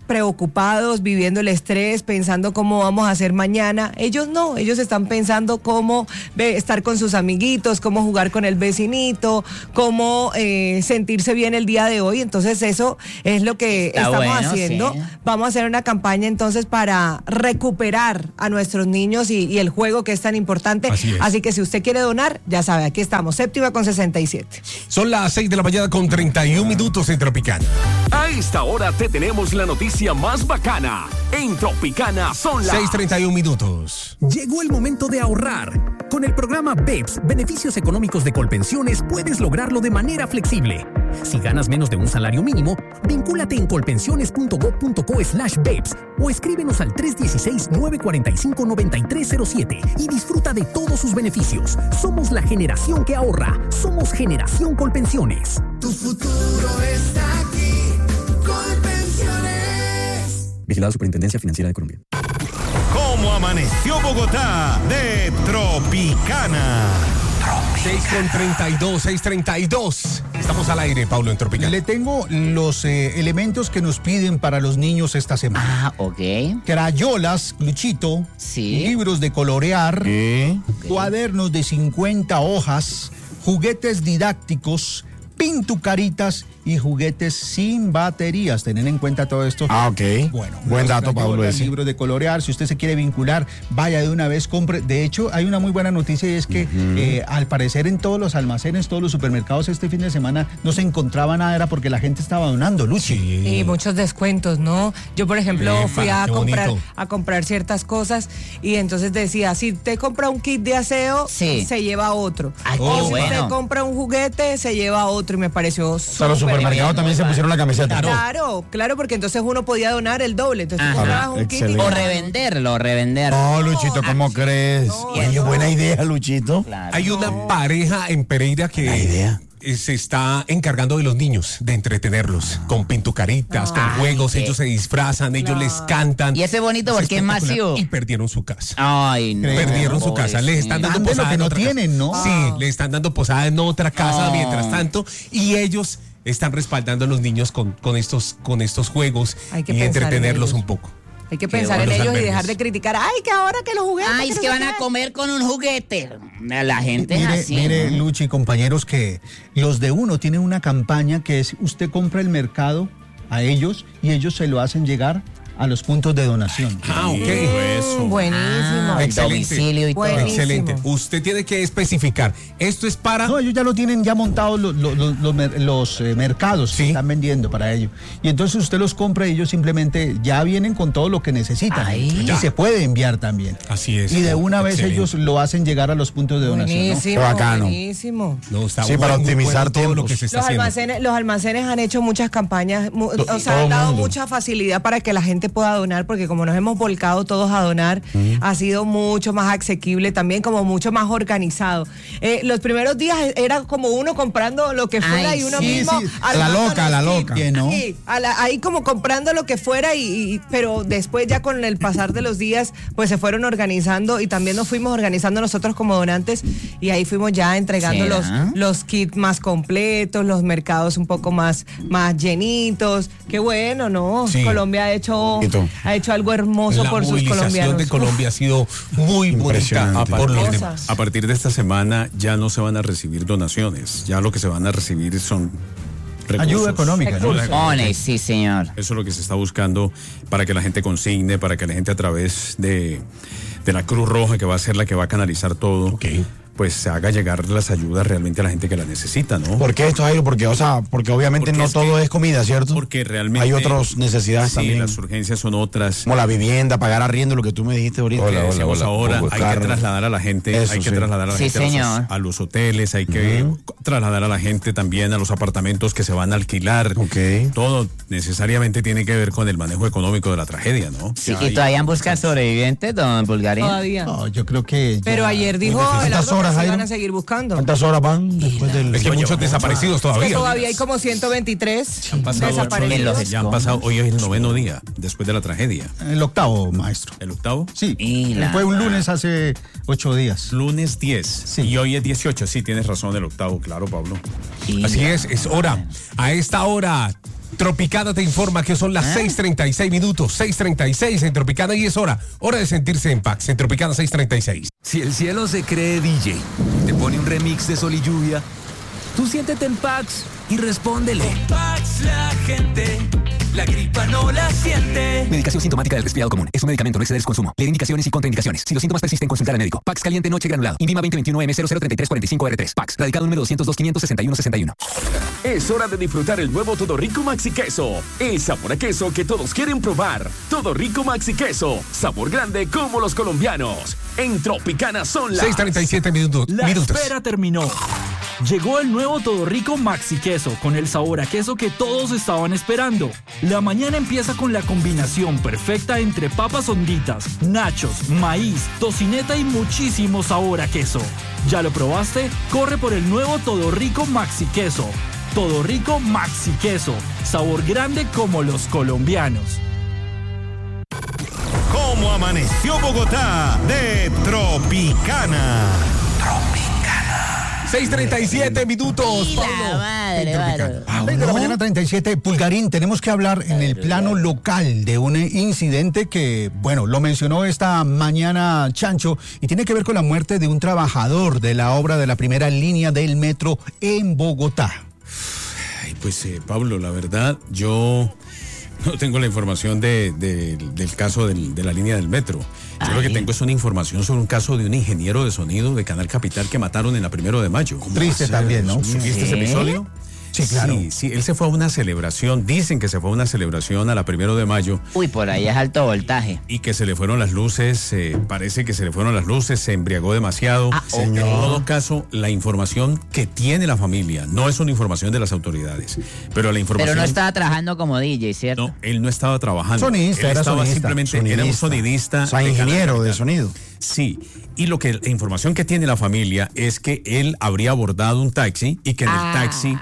preocupados, viviendo el estrés, pensando cómo vamos a hacer mañana. Ellos no, ellos están pensando cómo ve, estar con sus amiguitos, cómo jugar con el vecinito, cómo eh, sentirse bien el día de hoy. Entonces eso es lo que Está estamos bueno, haciendo. sí. Vamos a hacer una campaña entonces para recuperar a nuestros niños y, y el juego que es tan importante. Así es. Así que si usted quiere donar, ya sabe, aquí estamos, séptima con sesenta y siete. Son las seis de la mañana con treinta y un minutos en Tropicana. A esta hora te tenemos la noticia más bacana. En Tropicana son las seis treinta y un minutos. Llegó el momento de ahorrar. Con el programa B E P S, Beneficios Económicos de Colpensiones, puedes lograrlo de manera flexible. Si ganas menos de un salario mínimo, vincúlate en colpensiones.gov.co slash B E P S o escríbenos al tres uno seis, nueve cuatro cinco, nueve tres cero siete y disfruta de todos sus beneficios. Somos la generación que ahorra. Somos Generación Colpensiones. Tu futuro está aquí. Colpensiones. Vigilado Superintendencia Financiera de Colombia. ¿Cómo amaneció Bogotá? De Tropicana. seis con treinta y dos, seis treinta y dos. Estamos al aire, Pablo, en Tropicana. Le tengo los eh, elementos que nos piden para los niños esta semana. Ah, ok. Crayolas, Luchito, Sí. libros de colorear, ¿Qué? cuadernos de cincuenta hojas, juguetes didácticos, pintucaritas y juguetes sin baterías. Tener en cuenta todo esto. Ah, ok. Bueno, Buen los dato, Pablo. crayolas, ese. libros de colorear. Si usted se quiere vincular, vaya de una vez, compre. De hecho, hay una muy buena noticia y es que eh, al parecer en todos los almacenes, todos los supermercados este fin de semana no se encontraba nada, era porque la gente estaba donando, Luchi. Y muchos descuentos, ¿no? Yo, por ejemplo, Epa, fui a qué comprar bonito. a comprar ciertas cosas y entonces decía, si usted compra un kit de aseo, Sí. se lleva otro. Ay, o qué si bueno. usted compra un juguete, se lleva otro y me pareció O sea, los súper supermercados bien. también se pusieron la camiseta. Claro, claro, porque entonces uno podía donar el doble. Entonces tú Ajá. comprabas un kit y Excelente. O revenderlo, revender. No, Luchito, ¿cómo crees? no, Oye, no. buena idea, Luchito. Claro. Hay una pareja en Pereira que Buena idea. eh, se está encargando de los niños, de entretenerlos, con pintucaritas, con Ay, juegos, qué- ellos se disfrazan, ellos les cantan. Y ese es bonito porque es espectacular. masivo. Y perdieron su casa. Ay, no. Perdieron su casa, les están dando Antes lo posada que en no otra tienen, casa. ¿no? Sí, le están dando posada en otra casa Ah. mientras tanto y ellos están respaldando a los niños con, con estos con estos juegos Hay que y pensar en entretenerlos ellos. un poco. Hay que Qué pensar en bueno. ellos y Albergues. dejar de criticar. Ay, que ahora que los juguetes. Ay, es no que sé van a qué". comer con un juguete. La gente es Mire, así. mire, ¿no? Luchi, compañeros, que los de uno tienen una campaña que es usted compra el mercado a ellos y ellos se lo hacen llegar a los puntos de donación. Ah, ok. Mm, buenísimo. Ah, el domicilio y todo. Buenísimo. Excelente. Usted tiene que especificar. Esto es para. No, ellos ya lo tienen ya montados los, los, los- los mer- los, eh, mercados Sí. que están vendiendo para ello. Y entonces usted los compra y ellos simplemente ya vienen con todo lo que necesitan. Ay. Y Ya. se puede enviar también. Así es. Y de una vez Excelente. ellos lo hacen llegar a los puntos de donación. ¿no? Buenísimo, Qué bacano. buenísimo. No, está Sí, muy- para muy optimizar bueno todo lo tiempos. que se está Los haciendo. almacenes, los almacenes han hecho muchas campañas, mu- To- o sea, todo han dado mundo. mucha facilidad para que la gente pueda donar, porque como nos hemos volcado todos a donar, ha sido mucho más asequible, también como mucho más organizado. Eh, los primeros días era como uno comprando lo que fuera Ay, y uno sí, mismo. sí. A la armando loca, a los la kits. loca. Que no. Sí, a la- ahí como comprando lo que fuera, y, y- pero después ya con el pasar de los días, pues se fueron organizando y también nos fuimos organizando nosotros como donantes y ahí fuimos ya entregando los, ¿Será? los kits más completos, los mercados un poco más, más llenitos. Qué bueno, ¿no? Sí. Colombia ha hecho, Poquito. ha hecho algo hermoso La por sus movilización colombianos. de Colombia ha sido muy bonita Impresionante. por los Cosa. demás. A partir de esta semana ya no se van a recibir donaciones, ya lo que se van a recibir son recursos. Ayuda económica, ¿no? Pone, sí, señor. Eso es lo que se está buscando para que la gente consigne, para que la gente a través de, de la Cruz Roja, que va a ser la que va a canalizar todo, Ok. pues se haga llegar las ayudas realmente a la gente que las necesita, ¿no? ¿Por qué esto, Jairo? Porque, o sea, porque obviamente Porque no es todo que- es comida, ¿cierto? Porque realmente hay otras necesidades sí, también. las urgencias son otras. Como la vivienda, pagar arriendo, lo que tú me dijiste ahorita. Que decíamos ahora, hay que trasladar a la gente, Eso hay que sí. trasladar a la Sí, gente a los, señor. a los hoteles, hay que trasladar a la gente también a los apartamentos que se van a alquilar. Ok. Todo necesariamente tiene que ver con el manejo económico de la tragedia, ¿no? Sí, Ya y hay- todavía buscan sobrevivientes, don Bulgarín. Todavía. No, yo creo que. Pero ya- ayer dijo ¿Cuántas Abelardo que horas, se Jairo? van a seguir buscando. ¿Cuántas horas van después del...? Es que hay muchos desaparecidos Que todavía. todavía hay como ciento veintitrés Han pasado ocho desaparecidos. días, ya han pasado, hoy es el noveno día después de la tragedia. El octavo, maestro. ¿El octavo? Sí. Y la- Fue un lunes hace ocho días. Lunes diez. Sí. Y hoy es dieciocho. Sí, tienes razón, el octavo, claro, Pablo. y Así la- es, es hora. A esta hora Tropicana te informa que son las seis treinta y seis minutos, seis treinta y seis en Tropicana y es hora, hora de sentirse en Pax, en Tropicana seis treinta y seis. Si el cielo se cree D J, te pone un remix de Sol y Lluvia, tú siéntete en Pax y respóndele. Con Pax la gente, la gripa no la siente. Medicación sintomática del resfriado común. Es un medicamento, no exceder su consumo. Leer indicaciones y contraindicaciones. Si los síntomas persisten, consultar al médico. Pax caliente noche granulado. Indima veinte veintiuno M cero cero treinta y tres cuarenta y cinco R tres. Pax. Radicado número doscientos dos quinientos sesenta y uno sesenta y uno. Es hora de disfrutar el nuevo Todo Rico Maxi Queso. El sabor a queso que todos quieren probar. Todo Rico Maxi Queso. Sabor grande como los colombianos. En Tropicana son las seis treinta y siete minutos. La minutos. espera terminó. Llegó el nuevo Todo Rico Maxi Queso con el sabor a queso que todos estaban esperando. La mañana empieza con la combinación perfecta entre papas honditas, nachos, maíz, tocineta y muchísimo sabor a queso. ¿Ya lo probaste? Corre por el nuevo Todo Rico Maxi Queso. Todo Rico Maxi Queso. Sabor grande como los colombianos. ¿Cómo amaneció Bogotá? De Tropicana. seis treinta y siete minutos. Y la madre, madre. seis de la mañana, treinta y siete. Pulgarín, tenemos que hablar en el plano local de un incidente que, bueno, lo mencionó esta mañana Chancho y tiene que ver con la muerte de un trabajador de la obra de la primera línea del metro en Bogotá. Ay, pues, eh, Pablo, la verdad, yo no tengo la información de, de, del caso del, de la línea del metro. Yo Ay. lo que tengo es una información sobre un caso de un ingeniero de sonido de Canal Capital que mataron en la Primero de Mayo. Triste también, ¿no? ¿Supiste ¿Sí? ese episodio? Sí, claro. Sí, sí, él se fue a una celebración, dicen que se fue a una celebración a la Primero de Mayo. Uy, por ahí es alto voltaje. Y que se le fueron las luces, eh, parece que se le fueron las luces, se embriagó demasiado. Ah, en todo caso, la información que tiene la familia no es una información de las autoridades, pero la información... Pero no estaba trabajando como D J, ¿cierto? No, él no estaba trabajando. Sonidista, él era estaba sonidista. simplemente, sonidista. era un sonidista. O sea, ingeniero de sonido. Sí, y lo que la información que tiene la familia es que él habría abordado un taxi y que en ah. el taxi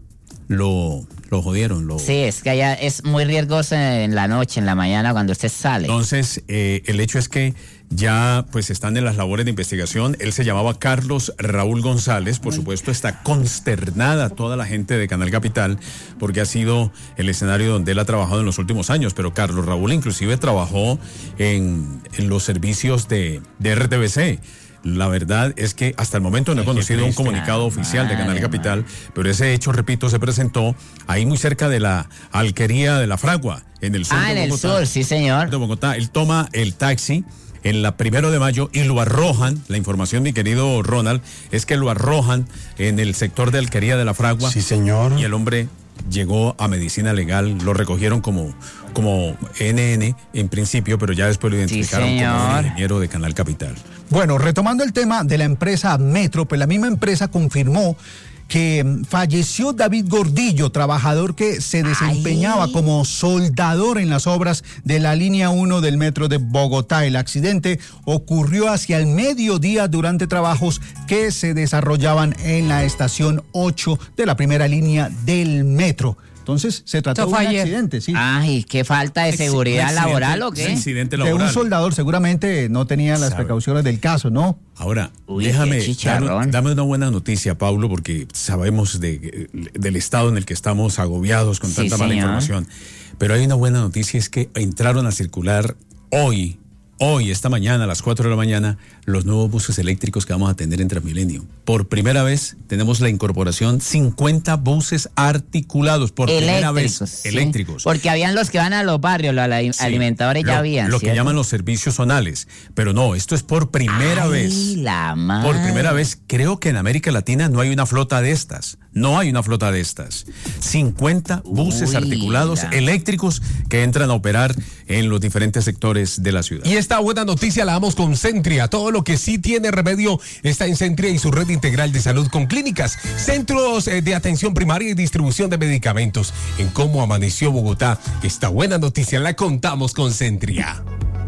lo, lo jodieron. Lo... Sí, es que allá es muy riesgoso en la noche, en la mañana, cuando usted sale. Entonces, eh, el hecho es que ya pues están en las labores de investigación. Él se llamaba Carlos Raúl González. Por supuesto, está consternada toda la gente de Canal Capital porque ha sido el escenario donde él ha trabajado en los últimos años. Pero Carlos Raúl inclusive trabajó en, en los servicios de, de R T V C. La verdad es que hasta el momento no he conocido un comunicado oficial de Canal Capital, pero ese hecho, repito, se presentó ahí muy cerca de la alquería de La Fragua, en el sur ah, de Bogotá. Ah, en el sur, sí, señor. De Bogotá. Él toma el taxi en la Primero de Mayo y lo arrojan. La información, mi querido Ronald, es que lo arrojan en el sector de alquería de La Fragua. Sí, señor. Y el hombre llegó a medicina legal, lo recogieron como, como N N en principio, pero ya después lo identificaron sí, como un ingeniero de Canal Capital. Bueno, retomando el tema de la empresa Metro, pues la misma empresa confirmó que falleció David Gordillo, trabajador que se desempeñaba Ay. como soldador en las obras de la línea uno del metro de Bogotá. El accidente ocurrió hacia el mediodía durante trabajos que se desarrollaban en la estación ocho de la primera línea del metro. Entonces, se trató de un accidente, sí. Ay, ¿qué falta de seguridad laboral o qué? Accidente laboral. De un soldador, seguramente no tenía las precauciones del caso, ¿no? Ahora, Uy, déjame, dame, dame una buena noticia, Pablo, porque sabemos de, del estado en el que estamos agobiados con tanta sí, mala información. Pero hay una buena noticia, es que entraron a circular hoy, hoy, esta mañana, a las cuatro de la mañana, los nuevos buses eléctricos que vamos a tener en Transmilenio. Por primera vez tenemos la incorporación cincuenta buses articulados, por eléctricos, primera vez, sí. eléctricos. Porque habían los que van a los barrios, los sí, alimentadores lo, ya habían. Lo ¿cierto? que llaman los servicios zonales. Pero no, esto es por primera Ay, vez. La madre. Por primera vez, creo que en América Latina no hay una flota de estas. No hay una flota de estas. cincuenta buses Uy, articulados la... eléctricos que entran a operar en los diferentes sectores de la ciudad. Y esta buena noticia la damos con Centria. Todo lo que sí tiene remedio está en Centria y su red integral de salud con clínicas, centros de atención primaria y distribución de medicamentos. En Cómo Amaneció Bogotá, esta buena noticia la contamos con Centria.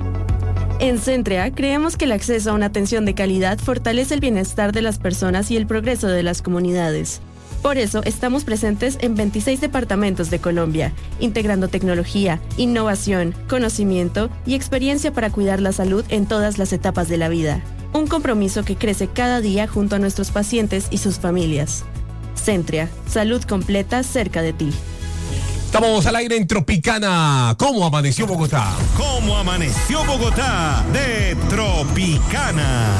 En Centria creemos que el acceso a una atención de calidad fortalece el bienestar de las personas y el progreso de las comunidades. Por eso estamos presentes en veintiséis departamentos de Colombia, integrando tecnología, innovación, conocimiento y experiencia para cuidar la salud en todas las etapas de la vida. Un compromiso que crece cada día junto a nuestros pacientes y sus familias. Centria, salud completa cerca de ti. Estamos al aire en Tropicana. ¿Cómo amaneció Bogotá? ¿Cómo amaneció Bogotá? De Tropicana.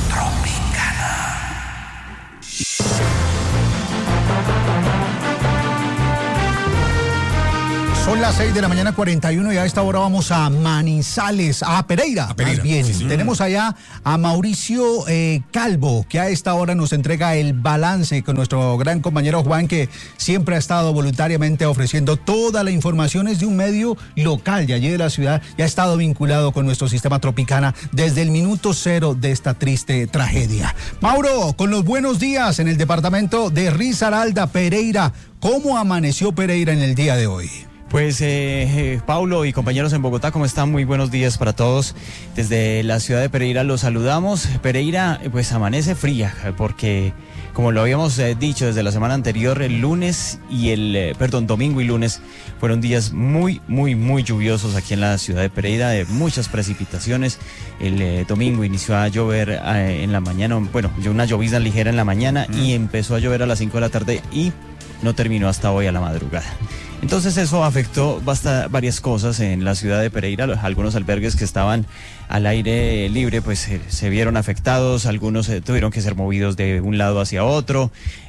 Son las seis de la mañana cuarenta y uno y a esta hora vamos a Manizales, a Pereira, A Pereira, más bien. sí, sí. Tenemos allá a Mauricio eh, Calvo, que a esta hora nos entrega el balance con nuestro gran compañero Juan, que siempre ha estado voluntariamente ofreciendo toda la información de un medio local de allí de la ciudad y ha estado vinculado con nuestro sistema Tropicana desde el minuto cero de esta triste tragedia. Mauro, con los buenos días en el departamento de Risaralda, Pereira. ¿Cómo amaneció Pereira en el día de hoy? Pues eh, eh, Paulo y compañeros en Bogotá, ¿cómo están? Muy buenos días para todos. Desde la ciudad de Pereira los saludamos. Pereira pues amanece fría porque, como lo habíamos eh, dicho desde la semana anterior, el lunes y el, eh, perdón, domingo y lunes fueron días muy, muy, muy lluviosos aquí en la ciudad de Pereira, de muchas precipitaciones. El eh, domingo inició a llover eh, en la mañana, bueno, una llovizna ligera en la mañana mm. y empezó a llover a las cinco de la tarde y no terminó hasta hoy a la madrugada. Entonces eso afectó basta, varias cosas en la ciudad de Pereira. Algunos albergues que estaban al aire libre pues se, se vieron afectados, algunos eh, tuvieron que ser movidos de un lado hacia otro.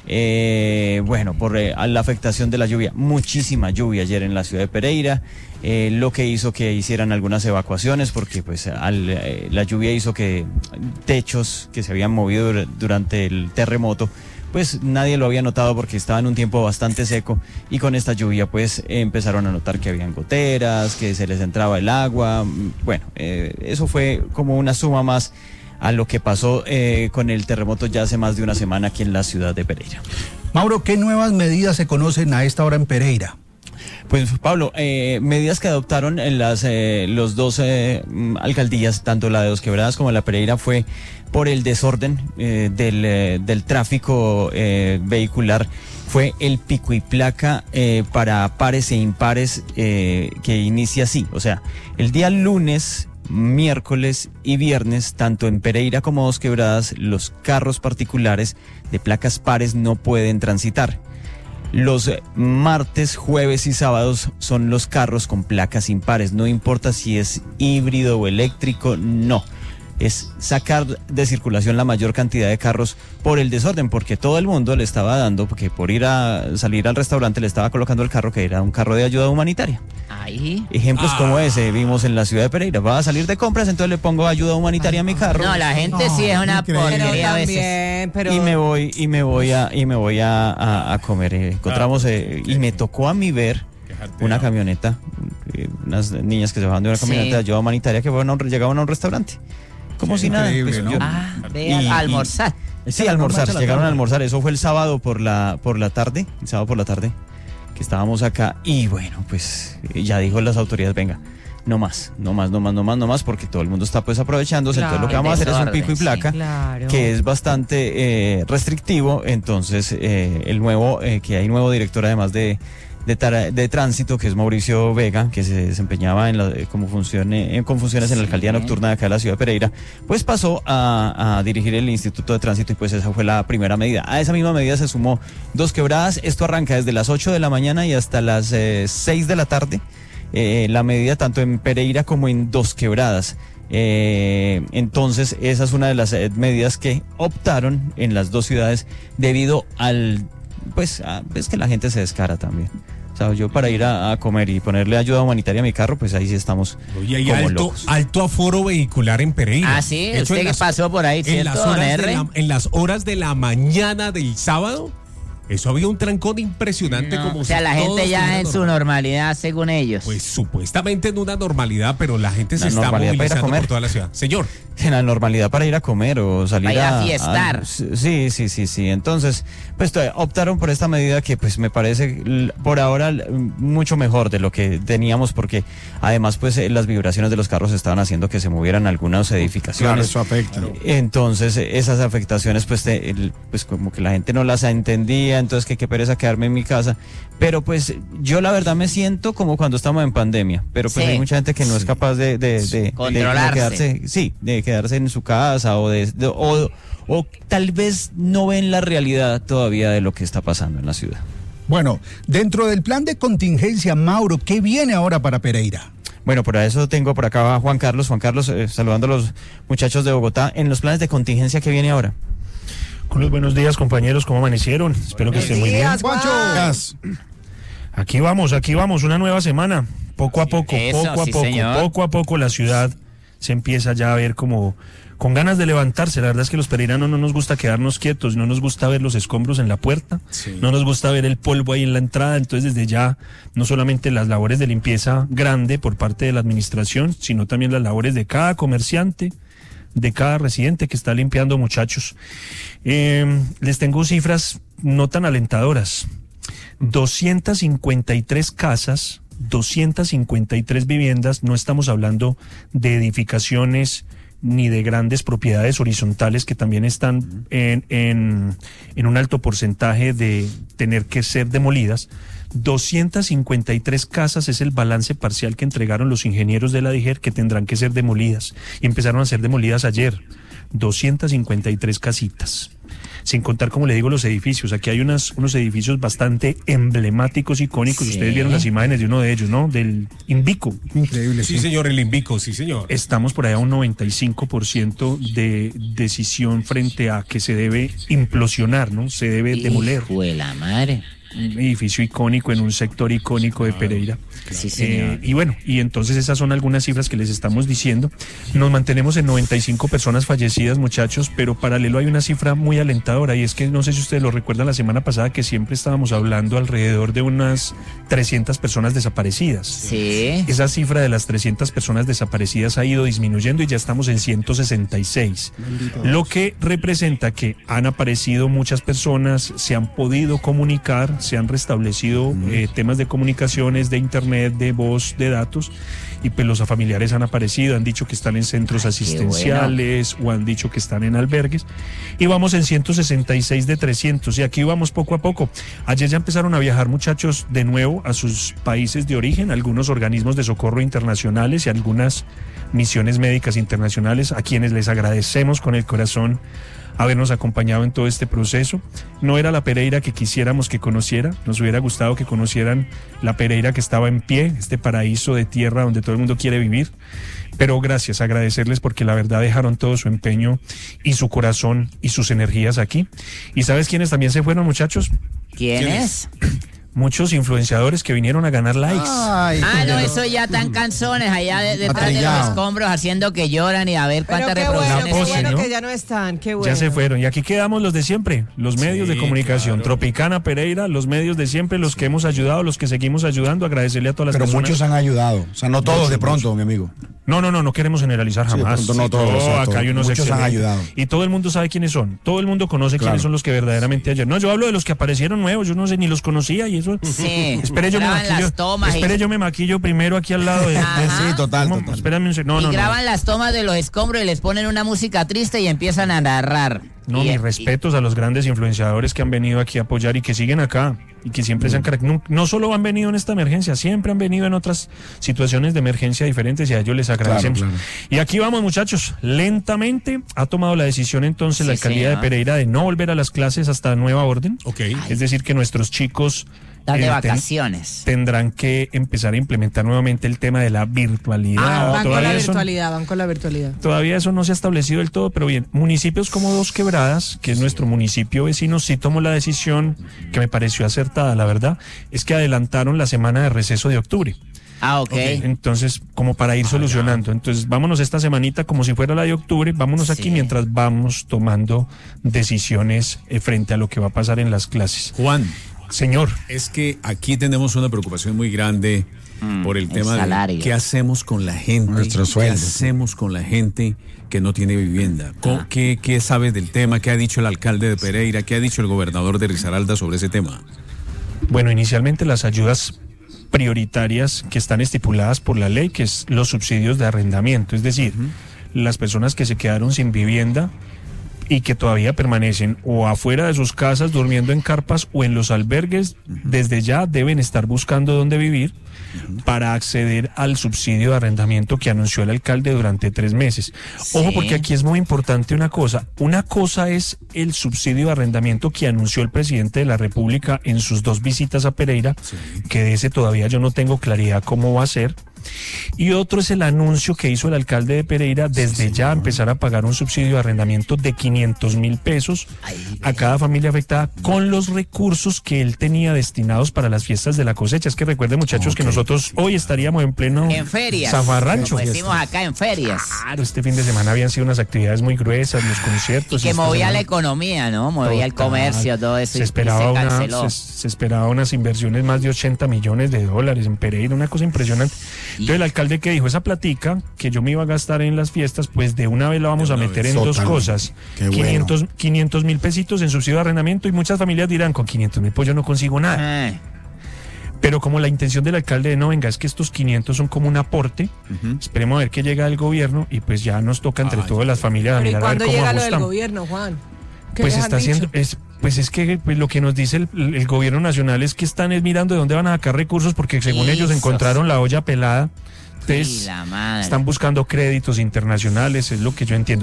Eh, bueno, por eh, la afectación de la lluvia, muchísima lluvia ayer en la ciudad de Pereira, eh, lo que hizo que hicieran algunas evacuaciones porque pues al, eh, la lluvia hizo que techos que se habían movido durante el terremoto pues nadie lo había notado porque estaba en un tiempo bastante seco y con esta lluvia pues eh, empezaron a notar que habían goteras, que se les entraba el agua. Bueno, eh, eso fue como una suma más a lo que pasó eh, con el terremoto ya hace más de una semana aquí en la ciudad de Pereira. Mauro, ¿qué nuevas medidas se conocen a esta hora en Pereira? Pues Pablo, eh, medidas que adoptaron en las eh, los dos eh, alcaldías, tanto la de Dos Quebradas como la Pereira, fue por el desorden eh, del, eh, del tráfico eh, vehicular, fue el pico y placa eh, para pares e impares eh, que inicia así, o sea, el día lunes, miércoles y viernes, tanto en Pereira como Dos Quebradas, los carros particulares de placas pares no pueden transitar. Los martes, jueves y sábados son los carros con placas impares. No importa si es híbrido o eléctrico, no. Es sacar de circulación la mayor cantidad de carros por el desorden, porque todo el mundo le estaba dando, porque por ir a salir al restaurante le estaba colocando el carro que era un carro de ayuda humanitaria. Ahí. Ejemplos ah. como ese vimos en la ciudad de Pereira. Va a salir de compras, entonces le pongo ayuda humanitaria a mi carro. No, la gente no, sí es una porquería a veces. Pero... Y me voy, y me voy a, y me voy a, a, a comer. Encontramos, eh, y me tocó a mí ver una camioneta, eh, unas niñas que se bajaban de una camioneta sí. de ayuda humanitaria que bueno, llegaban a un restaurante. Como sí, si nada. Pues, ¿no? yo, ah, ve a almorzar. Y, sí, almorzar, llegaron a almorzar. Eso fue el sábado por la, por la tarde, el sábado por la tarde, que estábamos acá. Y bueno, pues ya dijo las autoridades, venga, no más, no más, no más, no más, no más, porque todo el mundo está pues aprovechándose. Claro, entonces lo que vamos a hacer es un pico y placa, sí, claro. que es bastante eh, restrictivo. Entonces eh, el nuevo, eh, que hay nuevo director además de... De, tar- de tránsito, que es Mauricio Vega, que se desempeñaba en la, como funcione, con funciones en la alcaldía nocturna de acá de la ciudad de Pereira, pues pasó a, a dirigir el Instituto de Tránsito y pues esa fue la primera medida. A esa misma medida se sumó Dos Quebradas. Esto arranca desde las ocho de la mañana y hasta las eh, seis de la tarde. Eh, la medida tanto en Pereira como en Dos Quebradas. Eh, entonces esa es una de las eh, medidas que optaron en las dos ciudades debido al pues a, es que la gente se descara también. O sea, yo para ir a, a comer y ponerle ayuda humanitaria a mi carro, pues ahí sí estamos. Oye, hay como alto, locos. alto aforo vehicular en Pereira. Ah, sí, usted que pasó por ahí, en las, ¿cierto, horas R? de la, en las horas de la mañana del sábado, eso había un trancón impresionante. No, como o sea, si la gente ya en su normalidad, según ellos. Pues supuestamente en una normalidad, pero la gente se la está movilizando comer. por toda la ciudad. Señor. En la normalidad para ir a comer o salir para ir a, a fiestar. A, sí, sí, sí, sí. Entonces, pues optaron por esta medida que pues me parece por ahora mucho mejor de lo que teníamos, porque además pues las vibraciones de los carros estaban haciendo que se movieran algunas edificaciones. Claro, eso afecta. Entonces, esas afectaciones pues, te, pues como que la gente no las entendía, entonces que qué pereza quedarme en mi casa. Pero pues yo la verdad me siento como cuando estamos en pandemia, pero pues sí. hay mucha gente que no sí. es capaz de, de, de, de, controlarse. de quedarse, sí, de quedarse en su casa o de, de o, o tal vez no ven la realidad todavía de lo que está pasando en la ciudad. Bueno, dentro del plan de contingencia, Mauro, ¿qué viene ahora para Pereira? Bueno, por eso tengo por acá a Juan Carlos. Juan Carlos, eh, saludando a los muchachos de Bogotá. En los planes de contingencia, ¿qué viene ahora? Con los buenos días, compañeros, ¿cómo amanecieron? Espero que estén muy bien. Juancho. Aquí vamos, aquí vamos, una nueva semana. Poco a poco, Eso, poco a sí, poco, señor. poco a poco la ciudad se empieza ya a ver como con ganas de levantarse. La verdad es que los pereiranos no nos gusta quedarnos quietos, no nos gusta ver los escombros en la puerta, Sí. no nos gusta ver el polvo ahí en la entrada. Entonces desde ya, no solamente las labores de limpieza grande por parte de la administración, sino también las labores de cada comerciante, de cada residente que está limpiando, muchachos. Eh, les tengo cifras no tan alentadoras. doscientas cincuenta y tres casas, doscientas cincuenta y tres viviendas, no estamos hablando de edificaciones ni de grandes propiedades horizontales que también están en, en, en un alto porcentaje de tener que ser demolidas. doscientas cincuenta y tres casas es el balance parcial que entregaron los ingenieros de la DIGER que tendrán que ser demolidas. Y empezaron a ser demolidas ayer. doscientas cincuenta y tres casitas. Sin contar, como le digo, los edificios. Aquí hay unas, unos edificios bastante emblemáticos, icónicos. Sí. Ustedes vieron las imágenes de uno de ellos, ¿no? Del Invico. Increíble. Sí, señor, el Invico, sí, señor. Estamos por allá a un noventa y cinco por ciento de decisión frente a que se debe implosionar, ¿no? Se debe demoler. Hijo de la madre. Un edificio icónico en un sector icónico de Pereira. Sí, señor. Eh, y bueno, y entonces esas son algunas cifras que les estamos diciendo. Nos mantenemos en noventa y cinco personas fallecidas, muchachos, pero paralelo hay una cifra muy alentadora, y es que no sé si ustedes lo recuerdan la semana pasada que siempre estábamos hablando alrededor de unas trescientas personas desaparecidas. Sí. Esa cifra de las trescientas personas desaparecidas ha ido disminuyendo y ya estamos en ciento sesenta y seis. Lo que representa que han aparecido muchas personas, se han podido comunicar, se han restablecido eh, temas de comunicaciones, de internet, de voz, de datos, y pues los familiares han aparecido, han dicho que están en centros Ay, asistenciales o han dicho que están en albergues, y vamos en ciento sesenta y seis de trescientos, y aquí vamos poco a poco. Ayer ya empezaron a viajar muchachos de nuevo a sus países de origen, algunos organismos de socorro internacionales y algunas misiones médicas internacionales, a quienes les agradecemos con el corazón habernos acompañado en todo este proceso. No era la Pereira que quisiéramos que conociera, nos hubiera gustado que conocieran la Pereira que estaba en pie, este paraíso de tierra donde todo el mundo quiere vivir, pero gracias, agradecerles porque la verdad dejaron todo su empeño y su corazón y sus energías aquí. ¿Y sabes quiénes también se fueron, muchachos? ¿Quiénes? Muchos influenciadores que vinieron a ganar likes. Ay, ah, no, eso ya tan canzones allá de, detrás de los escombros haciendo que lloran y a ver cuántas Pero qué reproducciones bueno, qué bueno ¿no? que ya no están, qué bueno. Ya se fueron. Y aquí quedamos los de siempre, los medios Sí, de comunicación. claro. Tropicana, Pereira, los medios de siempre, los que hemos ayudado, los que seguimos ayudando. Agradecerle a todas las Pero personas. muchos han ayudado. O sea, no todos Muchos, de pronto, muchos. mi amigo. No, no, no, no queremos generalizar Sí, de jamás. pronto no todos, No, exacto. acá hay unos Muchos han excelentes. ayudado. Y todo el mundo sabe quiénes son. Todo el mundo conoce Claro. quiénes son los que verdaderamente ayer. No, yo hablo de los que aparecieron nuevos, yo no sé, ni los conocía y eso. Sí, Espere, yo me graban maquillo. las tomas y- Espere, yo me maquillo primero aquí al lado de. Ajá. Sí, total, ¿Cómo? total. Espérame un segundo. No, y no, no. graban las tomas de los escombros y les ponen una música triste y empiezan a narrar. No, Y- mis respetos a los grandes influenciadores que han venido aquí a apoyar y que siguen acá y que siempre se han caracterizado. No, no solo han venido en esta emergencia, siempre han venido en otras situaciones de emergencia diferentes y a ellos les agradecemos. claro. Y aquí vamos, muchachos. Lentamente ha tomado la decisión entonces la Sí, alcaldía señor. de Pereira de no volver a las clases hasta nueva orden. Ok. Es decir, que nuestros chicos Están de eh, ten- vacaciones. tendrán que empezar a implementar nuevamente el tema de la virtualidad. Ah, van con la Todavía eso- virtualidad, van con la virtualidad. Todavía eso no se ha establecido del todo, pero bien, municipios como Dos Quebradas, que es nuestro municipio vecino, sí tomó la decisión que me pareció acertada, la verdad, es que adelantaron la semana de receso de octubre. Ah, ok. Entonces, como para ir solucionando. Entonces, vámonos esta semanita como si fuera la de octubre, vámonos aquí Sí. mientras vamos tomando decisiones eh, frente a lo que va a pasar en las clases. Juan, Señor. es que aquí tenemos una preocupación muy grande por el el tema de salario. qué hacemos con la gente, Nuestros qué sueldos. hacemos con la gente que no tiene vivienda. Co- Ah. ¿Qué, qué sabes del tema? ¿Qué ha dicho el alcalde de Pereira? ¿Qué ha dicho el gobernador de Risaralda sobre ese tema? Bueno, inicialmente las ayudas prioritarias que están estipuladas por la ley, que es los subsidios de arrendamiento, es decir, las personas que se quedaron sin vivienda y que todavía permanecen o afuera de sus casas durmiendo en carpas o en los albergues, uh-huh. desde ya deben estar buscando dónde vivir uh-huh. para acceder al subsidio de arrendamiento que anunció el alcalde durante tres meses. Sí. Ojo, porque aquí es muy importante una cosa. Una cosa es el subsidio de arrendamiento que anunció el presidente de la República en sus dos visitas a Pereira, sí. que de ese todavía yo no tengo claridad cómo va a ser. Y otro es el anuncio que hizo el alcalde de Pereira desde sí, ya empezar a pagar un subsidio de arrendamiento de quinientos mil pesos a cada familia afectada con los recursos que él tenía destinados para las fiestas de la cosecha. Es que recuerden, muchachos, okay. que nosotros hoy estaríamos en pleno en ferias, zafarrancho. Como decimos acá, en ferias. Claro, este fin de semana habían sido unas actividades muy gruesas, los conciertos. Y que movía la economía, ¿no? Movía Total. el comercio, todo eso. Se esperaba, y se, una, se, se esperaba unas inversiones más de ochenta millones de dólares en Pereira, una cosa impresionante. Entonces el alcalde que dijo, esa platica que yo me iba a gastar en las fiestas, pues de una vez la vamos a meter en dos cosas. quinientos mil pesitos en subsidio de arrendamiento, y muchas familias dirán, con quinientos mil pues yo no consigo nada. Eh. Pero como la intención del alcalde de no, venga, es que estos quinientos son como un aporte, uh-huh. esperemos a ver qué llega del gobierno y pues ya nos toca entre Ay, todas las familias a mirar a ver cómo llega ajustamos. Lo del gobierno, Juan? Pues está haciendo, es, pues es que pues lo que nos dice el, el gobierno nacional es que están es mirando de dónde van a sacar recursos, porque según Eso. ellos encontraron la olla pelada. Entonces, están buscando créditos internacionales, es lo que yo entiendo.